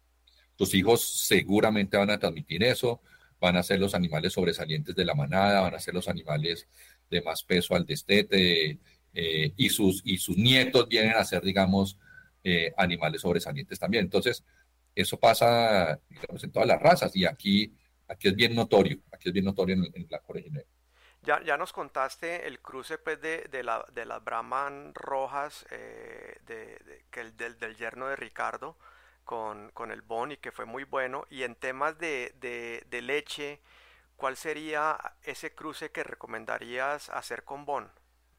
Tus hijos seguramente van a transmitir eso, van a ser los animales sobresalientes de la manada, van a ser los animales de más peso al destete, eh, y, sus, y sus nietos vienen a ser, digamos, eh, animales sobresalientes también. Entonces, eso pasa, digamos, en todas las razas y aquí, aquí es bien notorio, aquí es bien notorio en, en la original. Ya, ya nos contaste el cruce pues, de, de, la, de las Brahman rojas, eh, de, de- que el, del, del yerno de Ricardo con, con el Bon y que fue muy bueno. Y en temas de, de, de leche, ¿cuál sería ese cruce que recomendarías hacer con Bon?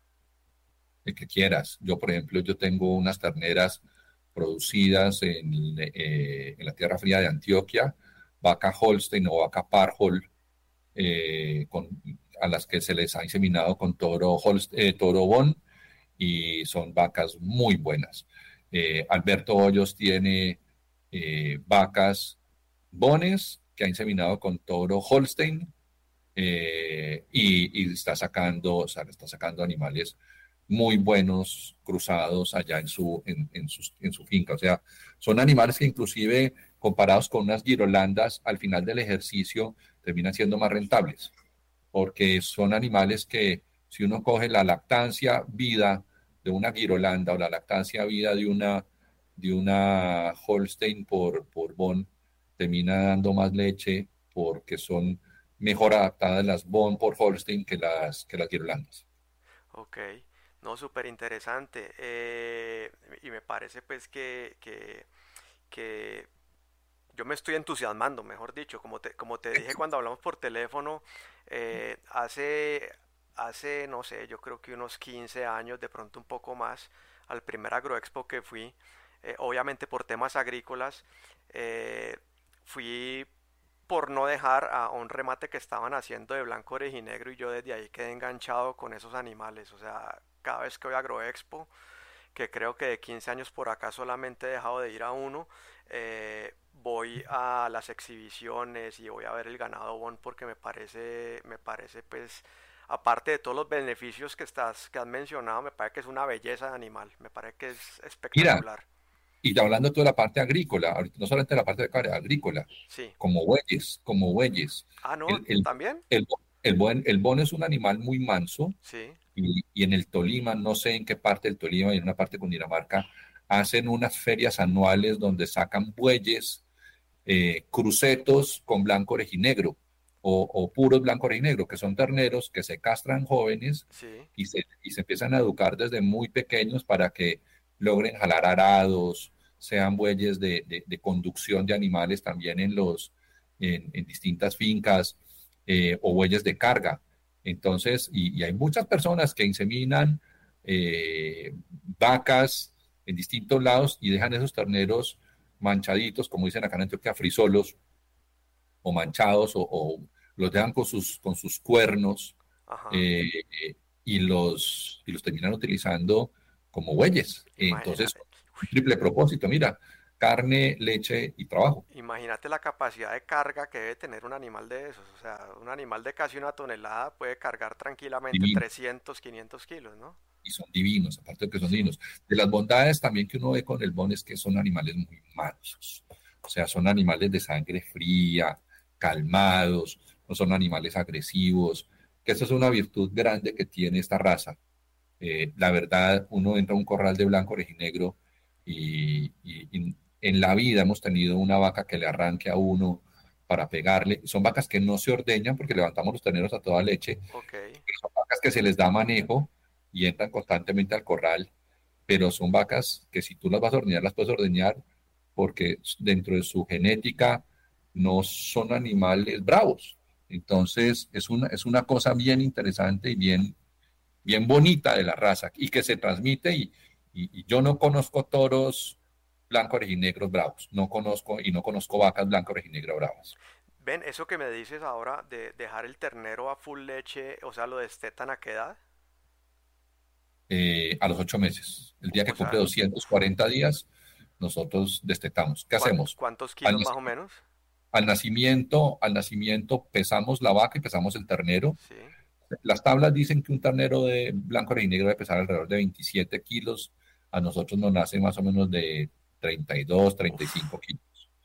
El que quieras. Yo, por ejemplo, yo tengo unas terneras producidas en, eh, en la Tierra Fría de Antioquia, vaca Holstein o vaca Parhol, eh, con, a las que se les ha inseminado con toro, Holst, eh, toro Bon y son vacas muy buenas. Eh, Alberto Hoyos tiene eh, vacas Bones que ha inseminado con toro Holstein, eh, y, y, está sacando, o sea, está sacando animales muy buenos cruzados allá en su, en, en, sus, en su finca. O sea, son animales que inclusive comparados con unas girolandas al final del ejercicio terminan siendo más rentables, porque son animales que si uno coge la lactancia vida de una girolanda o la lactancia vida de una, de una Holstein por, por Bon, termina dando más leche porque son mejor adaptadas las Bon por Holstein que las, que las girolandas. Ok, no, súper interesante. Eh, y me parece pues que, que, que yo me estoy entusiasmando, mejor dicho, como te, como te dije cuando hablamos por teléfono, eh, hace, hace, no sé, yo creo que unos quince años, de pronto un poco más, al primer agroexpo que fui, eh, obviamente por temas agrícolas, eh, fui por no dejar a un remate que estaban haciendo de blanco orejinegro y yo desde ahí quedé enganchado con esos animales, o sea, cada vez que voy a agroexpo, que creo que de quince años por acá solamente he dejado de ir a uno, eh, voy a las exhibiciones y voy a ver el ganado Bon porque me parece, me parece pues, aparte de todos los beneficios que estás, que has mencionado, me parece que es una belleza de animal, me parece que es Mira, espectacular. y hablando toda la parte agrícola, ahorita no solamente la parte agrícola, Sí. como bueyes, como bueyes. Ah, no, El, el, ¿también? el, el, buen, el bon es un animal muy manso. Sí, Y, y en el Tolima, no sé en qué parte del Tolima y en una parte de Cundinamarca, hacen unas ferias anuales donde sacan bueyes, eh, crucetos con blanco orejinegro o, o puros blanco orejinegro, que son terneros que se castran jóvenes sí. y se, y se empiezan a educar desde muy pequeños para que logren jalar arados, sean bueyes de, de, de conducción de animales también en, los, en, en distintas fincas, eh, o bueyes de carga. Entonces, y, y hay muchas personas que inseminan eh, vacas en distintos lados y dejan esos terneros manchaditos, como dicen acá en Antioquia, frisolos o manchados, o, o los dejan con sus, con sus cuernos, Ajá. eh, y, los, y los terminan utilizando como bueyes. Entonces, Imagínate. un triple propósito, mira, carne, leche y trabajo. Imagínate la capacidad de carga que debe tener un animal de esos. O sea, un animal de casi una tonelada puede cargar tranquilamente Divino. trescientos, quinientos kilos, ¿no? Y son divinos, aparte de que son Sí. divinos. De las bondades también que uno ve con el bon es que son animales muy mansos. O sea, son animales de sangre fría, calmados, no son animales agresivos, que esa es una virtud grande que tiene esta raza. Eh, la verdad, uno entra a un corral de blanco orejinegro y, y, y en la vida hemos tenido una vaca que le arranque a uno para pegarle. Son vacas que no se ordeñan porque levantamos los terneros a toda leche, Ok. son vacas que se les da manejo y entran constantemente al corral, pero son vacas que si tú las vas a ordeñar, las puedes ordeñar porque dentro de su genética no son animales bravos. Entonces, es una, es una cosa bien interesante y bien, bien bonita de la raza y que se transmite y, y, y yo no conozco toros blanco orejinegros bravos, no conozco y no conozco vacas blanco orejinegro bravas. Ven, eso que me dices ahora de dejar el ternero a full leche, o sea, lo destetan a qué edad? Eh, a los ocho meses. El día O que sea, cumple doscientos cuarenta días, nosotros destetamos. ¿Qué ¿cuán- hacemos? ¿cuántos Al, kilos más o menos? al nacimiento, al nacimiento pesamos la vaca y pesamos el ternero. Sí, Las tablas dicen que un ternero de blanco y negro debe pesar alrededor de veintisiete kilos. A nosotros nos nace más o menos de treinta y dos, treinta y cinco uf, kilos.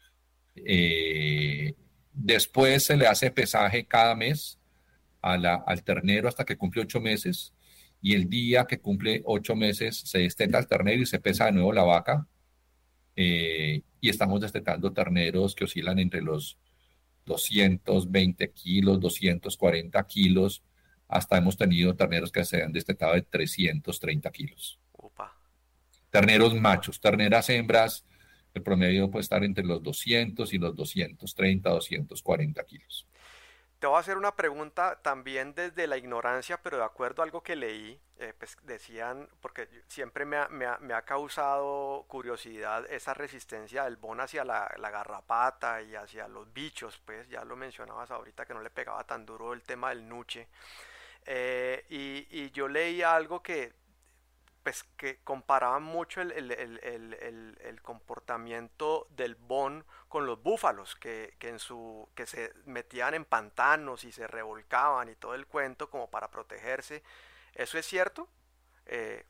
Eh, Después se le hace pesaje cada mes a la, al ternero hasta que cumple ocho meses y el día que cumple ocho meses se desteta el ternero y se pesa de nuevo la vaca eh, y estamos destetando terneros que oscilan entre los doscientos veinte kilos, doscientos cuarenta kilos, hasta hemos tenido terneros que se han destetado de trescientos treinta kilos. upa. Terneros machos, terneras hembras, el promedio puede estar entre los doscientos y los doscientos treinta, doscientos cuarenta kilos. Te voy a hacer una pregunta también desde la ignorancia, pero de acuerdo a algo que leí, eh, pues decían, porque siempre me ha, me ha- me ha causado curiosidad esa resistencia del bon hacia la, la garrapata y hacia los bichos, pues ya lo mencionabas ahorita que no le pegaba tan duro el tema del nuche. Eh, y, y yo leí algo que pues que comparaban mucho el, el- el- el- el- el comportamiento del Bon con los búfalos, que, que en su, que se metían en pantanos y se revolcaban y todo el cuento como para protegerse. ¿Eso es cierto? Eh,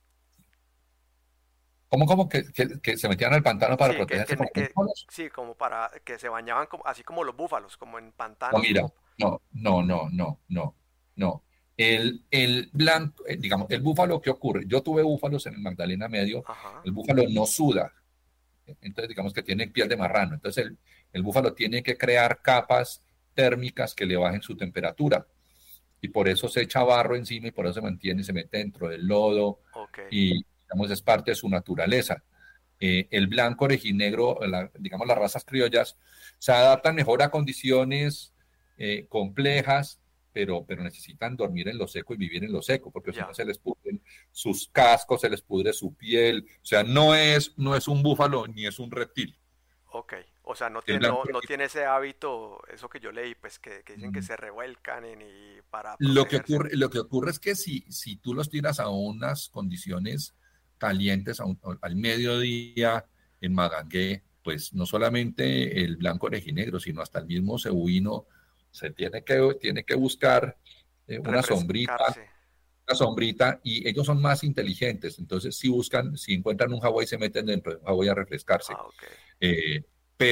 ¿Cómo, cómo que, que, que se metían al pantano para sí, que, protegerse que, como que- búfalos? sí, como para que se bañaban como, así como los búfalos, como en No, pantanos, mira, como... no, no, no, no, no, no. El, el blanco, eh, digamos, el búfalo, ¿qué ocurre? Yo tuve búfalos en el Magdalena Medio, Ajá, el búfalo no suda, entonces digamos que tiene piel de marrano, entonces el, el búfalo tiene que crear capas térmicas que le bajen su temperatura y por eso se echa barro encima y por eso se mantiene y se mete dentro del lodo ok, y digamos es parte de su naturaleza. Eh, el blanco orejinegro, la, digamos las razas criollas, se adaptan mejor a condiciones eh, complejas, pero, pero necesitan dormir en lo seco y vivir en lo seco, porque si no ya, se les pudren sus cascos, se les pudre su piel. O sea, no es, no es un búfalo ni es un reptil. ok. O sea, no El tiene, no, blanco no tiene ese hábito, eso que yo leí, pues que, que dicen que orejinegro. se revuelcan en- y para Lo que protegerse. ocurre, lo que ocurre es que si, si tú los tiras a unas condiciones calientes a un- al mediodía en Magangué, pues no solamente el blanco orejinegro, sino hasta el mismo cebuino se tiene que, tiene que buscar eh, una sombrita, Refrescarse. una sombrita, y ellos son más inteligentes. Entonces, si buscan, si encuentran un Hawái, se meten dentro de un Hawái a refrescarse. Ah, ok. Eh,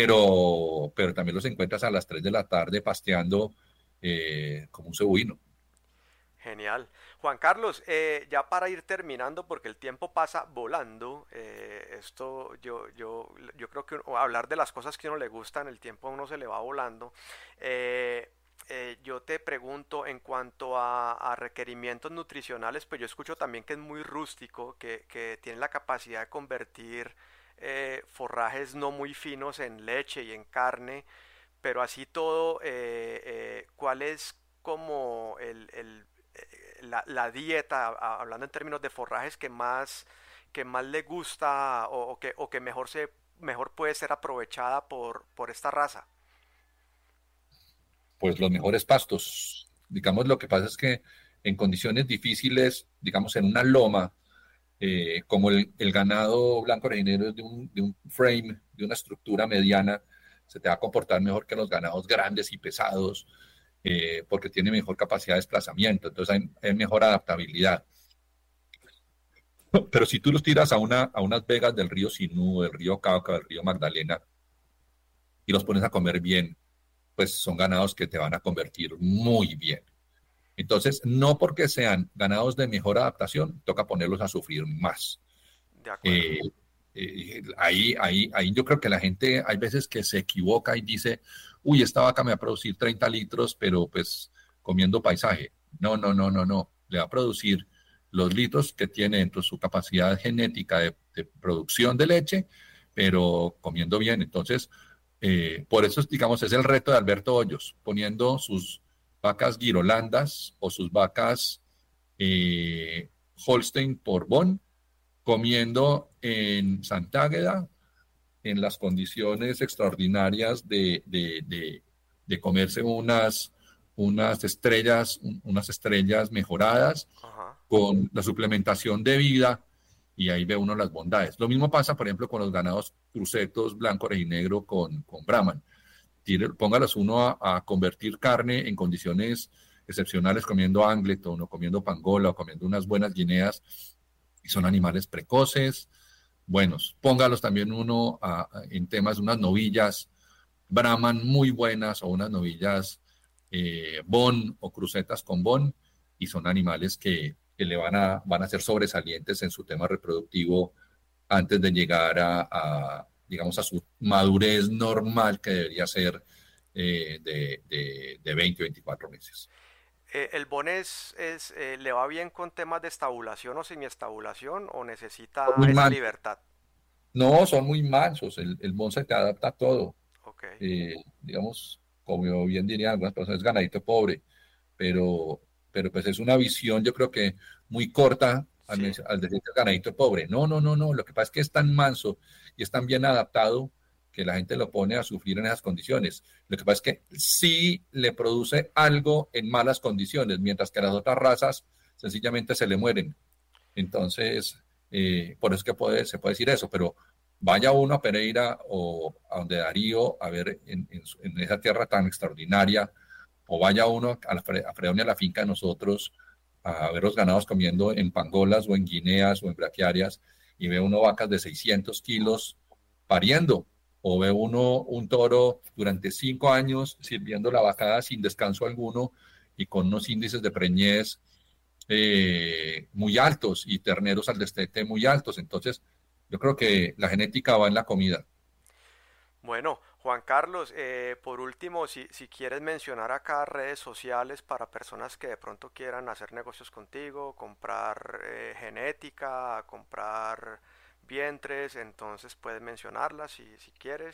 pero, pero también los encuentras a las tres de la tarde pasteando eh, como un cebuino. Genial. Juan Carlos, eh, ya para ir terminando, porque el tiempo pasa volando, eh, esto yo, yo, yo creo que uno- hablar de las cosas que a uno le gustan, el tiempo a uno se le va volando. Eh, eh, yo te pregunto en cuanto a, a requerimientos nutricionales, pues yo escucho también que es muy rústico, que, que tiene la capacidad de convertir eh, forrajes no muy finos en leche y en carne, pero así todo, eh, eh, ¿cuál es como el, el, eh, la, la dieta, a- hablando en términos de forrajes, que más, que más le gusta o, o que, o que mejor, se, mejor puede ser aprovechada por, por esta raza? Pues los mejores pastos. Digamos, lo que pasa es que en condiciones difíciles, digamos, en una loma, eh, como el, el ganado blanco rejinero es de un, de un frame, de una estructura mediana, se te va a comportar mejor que los ganados grandes y pesados, eh, porque tiene mejor capacidad de desplazamiento, entonces hay, hay mejor adaptabilidad. Pero si tú los tiras a, una, a unas vegas del río Sinú, del río Cauca, del río Magdalena, y los pones a comer bien, pues son ganados que te van a convertir muy bien. Entonces, no porque sean ganados de mejor adaptación, toca ponerlos a sufrir más. De acuerdo. Eh, eh, ahí, ahí, ahí yo creo que la gente hay veces que se equivoca y dice, uy, esta vaca me va a producir treinta litros, pero pues comiendo paisaje. No, no, no, no, no. Le va a producir los litros que tiene dentro de su capacidad genética de, de producción de leche, pero comiendo bien. Entonces, eh, por eso, digamos, es el reto de Alberto Hoyos, poniendo sus vacas girolandas o sus vacas eh, Holstein por Bonn, comiendo en Santa Águeda, en las condiciones extraordinarias de, de, de, de comerse unas, unas estrellas, unas estrellas mejoradas Ajá. con la suplementación de vida, y ahí ve uno las bondades. Lo mismo pasa, por ejemplo, con los ganados crucetos blanco, rejinegro con, con Brahman. Póngalos uno a, a convertir carne en condiciones excepcionales comiendo Angleton o comiendo Pangola o comiendo unas buenas guineas, y son animales precoces, buenos. Póngalos también uno a, a, en temas de unas novillas Brahman muy buenas o unas novillas eh, Bon o crucetas con Bon, y son animales que, que le van a, van a ser sobresalientes en su tema reproductivo antes de llegar a, a digamos, a su madurez normal, que debería ser eh, de, de, de veinte o veinticuatro meses. Eh, ¿El Bon es, es, eh, le va bien con temas de estabulación o semiestabulación o necesita Muy esa mansos. libertad? No, son muy mansos. El, el Bon se te adapta a todo. Ok. Eh, digamos, como bien dirían algunas personas, es ganadito pobre, pero, pero pues es una visión, yo creo que muy corta al, Sí. al decir que el ganadito pobre. No, no, no, no. Lo que pasa es que es tan manso y es tan bien adaptado que la gente lo pone a sufrir en esas condiciones. Lo que pasa es que sí le produce algo en malas condiciones, mientras que las otras razas sencillamente se le mueren. Entonces, eh, por eso es que puede, se puede decir eso, pero vaya uno a Pereira o a donde Darío a ver en, en, en esa tierra tan extraordinaria, o vaya uno a, la, a Fredonia, a la finca de nosotros, a ver los ganados comiendo en pangolas o en guineas o en braquiarias, y ve uno vacas de seiscientos kilos pariendo, o ve uno un toro durante cinco años sirviendo la vacada sin descanso alguno y con unos índices de preñez eh, muy altos y terneros al destete muy altos. Entonces, yo creo que la genética va en la comida. Bueno, Juan Carlos, eh, por último, si, si quieres mencionar acá redes sociales para personas que de pronto quieran hacer negocios contigo, comprar eh, genética, comprar vientres, entonces puedes mencionarlas si, si quieres.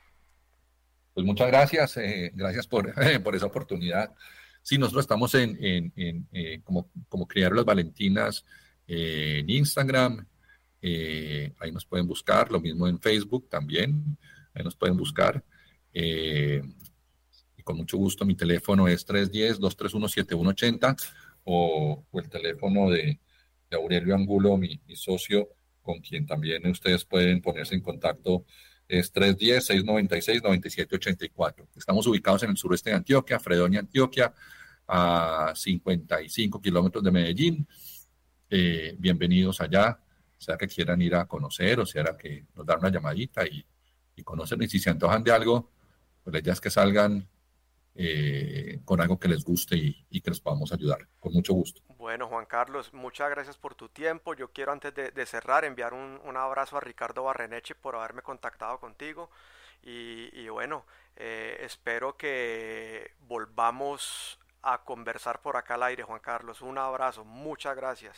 Pues muchas gracias, eh, gracias por, eh, por esa oportunidad. Sí, nosotros estamos en, en, en eh, como, como Criar las Valentinas eh, en Instagram, eh, ahí nos pueden buscar, lo mismo en Facebook también, ahí nos pueden buscar. Eh, y con mucho gusto, mi teléfono es tres uno cero, dos tres uno, siete uno ocho cero, o, o el teléfono de, de Aurelio Angulo, mi, mi socio, con quien también ustedes pueden ponerse en contacto, es tres uno cero, seis nueve seis, nueve siete ocho cuatro. Estamos ubicados en el sureste de Antioquia, Fredonia, Antioquia, a cincuenta y cinco kilómetros de Medellín. Eh, bienvenidos allá, sea que quieran ir a conocer o sea que nos dan una llamadita y, y conocen, y si se antojan de algo, pues la idea es que salgan eh, con algo que les guste y, y que les podamos ayudar, con mucho gusto. Bueno, Juan Carlos, muchas gracias por tu tiempo. Yo quiero antes de, de cerrar enviar un, un abrazo a Ricardo Barreneche por haberme contactado contigo. Y, y bueno, eh, espero que volvamos a conversar por acá al aire, Juan Carlos. Un abrazo, muchas gracias.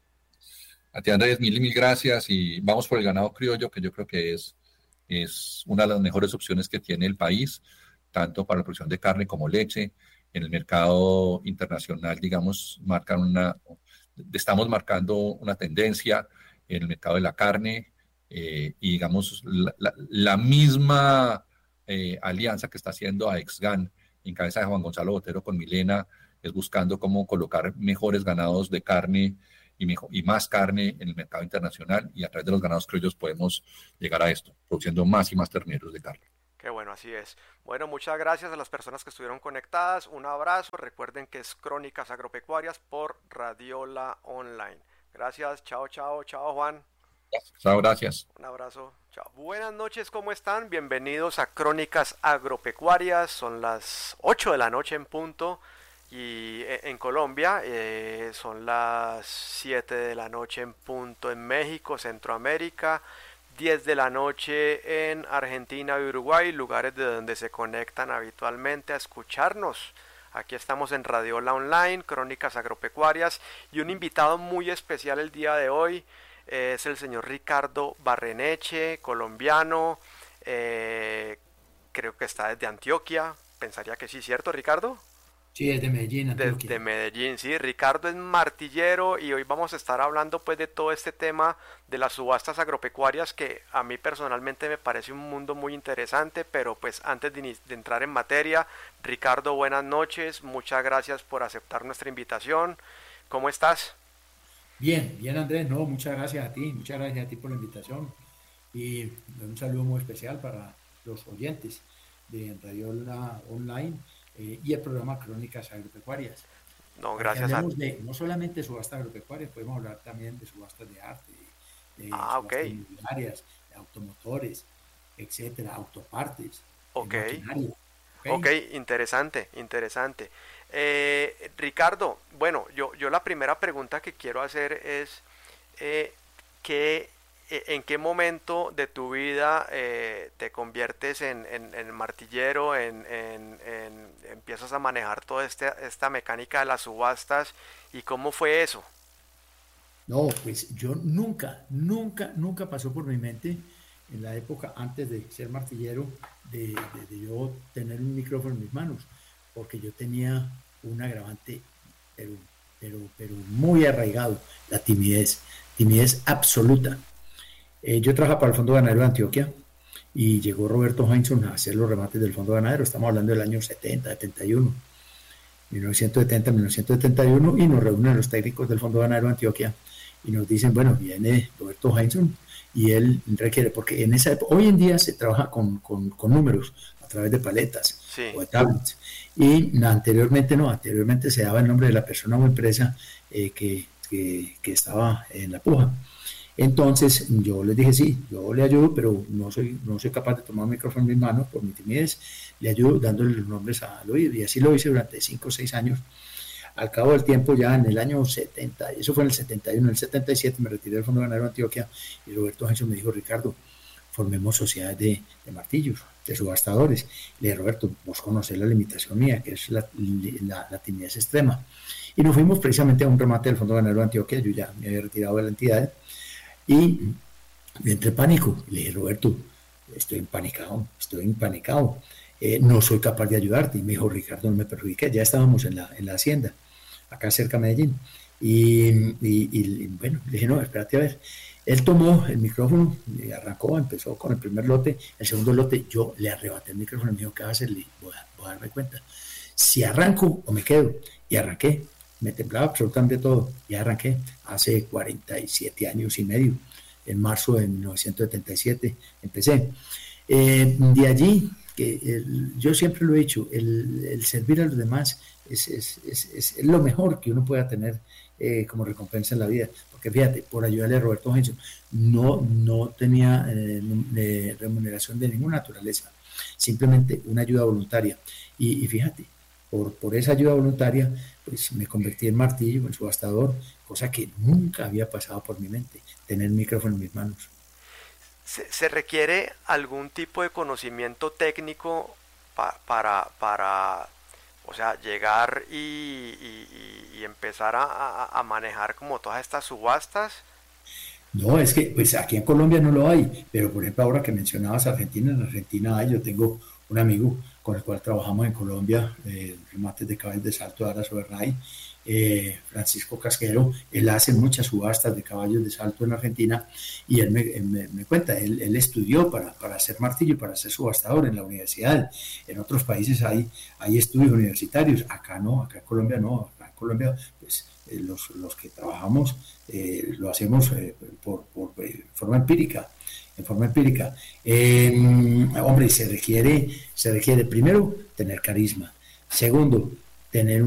A ti, Andrés, mil y mil gracias, y vamos por el ganado criollo, que yo creo que es, es una de las mejores opciones que tiene el país, tanto para la producción de carne como leche. En el mercado internacional, digamos, marcan una, estamos marcando una tendencia en el mercado de la carne, eh, y digamos, la, la, la misma eh, alianza que está haciendo a Exgan, en cabeza de Juan Gonzalo Botero con Milena, es buscando cómo colocar mejores ganados de carne y, mejor, y más carne en el mercado internacional, y a través de los ganados criollos podemos llegar a esto, produciendo más y más terneros de carne. Qué bueno, así es. Bueno, muchas gracias a las personas que estuvieron conectadas. Un abrazo. Recuerden que es Crónicas Agropecuarias por Radiola Online. Gracias. Chao, chao, chao, Juan. Chao, gracias. Un abrazo. Chao. Buenas noches, ¿cómo están? Bienvenidos a Crónicas Agropecuarias. Son las ocho de la noche en punto. Y en Colombia eh, son las siete de la noche en punto en México, Centroamérica. diez de la noche en Argentina y Uruguay, lugares de donde se conectan habitualmente a escucharnos. Aquí estamos en Radiola Online, Crónicas Agropecuarias, y un invitado muy especial el día de hoy eh, es el señor Ricardo Barreneche, colombiano, eh, creo que está desde Antioquia, pensaría que sí, ¿cierto, Ricardo? Sí, es de Medellín, Antioquia. Desde Medellín, sí. Ricardo es martillero y hoy vamos a estar hablando pues de todo este tema de las subastas agropecuarias, que a mí personalmente me parece un mundo muy interesante, pero pues antes de, de entrar en materia, Ricardo, buenas noches, muchas gracias por aceptar nuestra invitación. ¿Cómo estás? Bien, bien, Andrés, no, muchas gracias a ti, muchas gracias a ti por la invitación y un saludo muy especial para los oyentes de Radiola Online Eh, y el programa Crónicas Agropecuarias. No, gracias a... de, no solamente subastas agropecuarias, podemos hablar también de subastas de arte, de ah, subastas okay. inmobiliarias, de automotores, etcétera, autopartes, okay. maquinaria. ok, ok, interesante, interesante. Eh, Ricardo, bueno, yo, yo la primera pregunta que quiero hacer es eh, ¿qué ¿en qué momento de tu vida eh, te conviertes en, en, en martillero, en, en, en, empiezas a manejar toda este, esta mecánica de las subastas, y cómo fue eso? No, pues yo nunca, nunca, nunca pasó por mi mente en la época antes de ser martillero, de, de, de yo tener un micrófono en mis manos, porque yo tenía un agravante, pero, pero, pero muy arraigado, la timidez, timidez absoluta. Eh, yo trabajaba para el Fondo Ganadero de Antioquia y llegó Roberto Heinzson a hacer los remates del Fondo Ganadero. Estamos hablando del año setenta, setenta y uno, mil novecientos setenta, mil novecientos setenta y uno, y nos reúnen los técnicos del Fondo Ganadero de Antioquia y nos dicen, bueno, viene Roberto Heinzson y él requiere, porque en esa época, hoy en día se trabaja con, con, con números a través de paletas, sí, o de tablets, y anteriormente no, anteriormente se daba el nombre de la persona o empresa eh, que, que, que estaba en la puja. Entonces yo les dije, sí, yo le ayudo, pero no soy, no soy capaz de tomar un micrófono en mis manos por mi timidez, le ayudo dándole los nombres al oído, y así lo hice durante cinco o seis años. Al cabo del tiempo, ya en el año setenta, eso fue en el setenta y uno, en el setenta y siete me retiré del Fondo Ganadero de Antioquia y Roberto Heinzson me dijo, Ricardo, formemos sociedades de, de martillos, de subastadores. Le dije, Roberto, vos conocés la limitación mía, que es la, la, la timidez extrema. Y nos fuimos precisamente a un remate del Fondo Ganadero de Antioquia, yo ya me había retirado de la entidad, y me entré en pánico. Le dije, Roberto, estoy empanicado, estoy empanicado, eh, no soy capaz de ayudarte. Y me dijo, Ricardo, no me perjudiques. Ya estábamos en la, en la hacienda, acá cerca de Medellín. Y, y, y bueno, le dije, no, espérate a ver. Él tomó el micrófono y arrancó, empezó con el primer lote. El segundo lote, yo le arrebaté el micrófono y me dijo, ¿qué vas a hacer? Le dije, voy a, voy a darme cuenta. Si arranco o me quedo. Y arranqué. Me temblaba absolutamente todo, ya arranqué hace cuarenta y siete años y medio, en marzo de mil novecientos setenta y siete empecé. Eh, de allí, que el, yo siempre lo he dicho, el, el servir a los demás es, es, es, es lo mejor que uno pueda tener eh, como recompensa en la vida, porque fíjate, por ayudarle a Roberto Heinzson, no, no tenía eh, de remuneración de ninguna naturaleza, simplemente una ayuda voluntaria, y, y fíjate, Por, por esa ayuda voluntaria, pues me convertí en martillo, en subastador, cosa que nunca había pasado por mi mente, tener el micrófono en mis manos. ¿Se, se requiere algún tipo de conocimiento técnico pa, para, para, o sea, llegar y, y, y empezar a, a, a manejar como todas estas subastas? No, es que pues aquí en Colombia no lo hay, pero por ejemplo ahora que mencionabas Argentina, en Argentina hay, yo tengo un amigo con el cual trabajamos en Colombia, eh, remates de caballos de salto de Aras Overnay, eh, Francisco Casquero, él hace muchas subastas de caballos de salto en Argentina y él me, me, me cuenta, él, él estudió para, para ser martillo, para ser subastador en la universidad. En otros países hay, hay estudios universitarios, acá no, acá en Colombia no, acá en Colombia, pues eh, los, los que trabajamos eh, lo hacemos eh, por, por eh, forma empírica, en forma empírica. Eh, hombre, se requiere, se requiere primero tener carisma, segundo, tener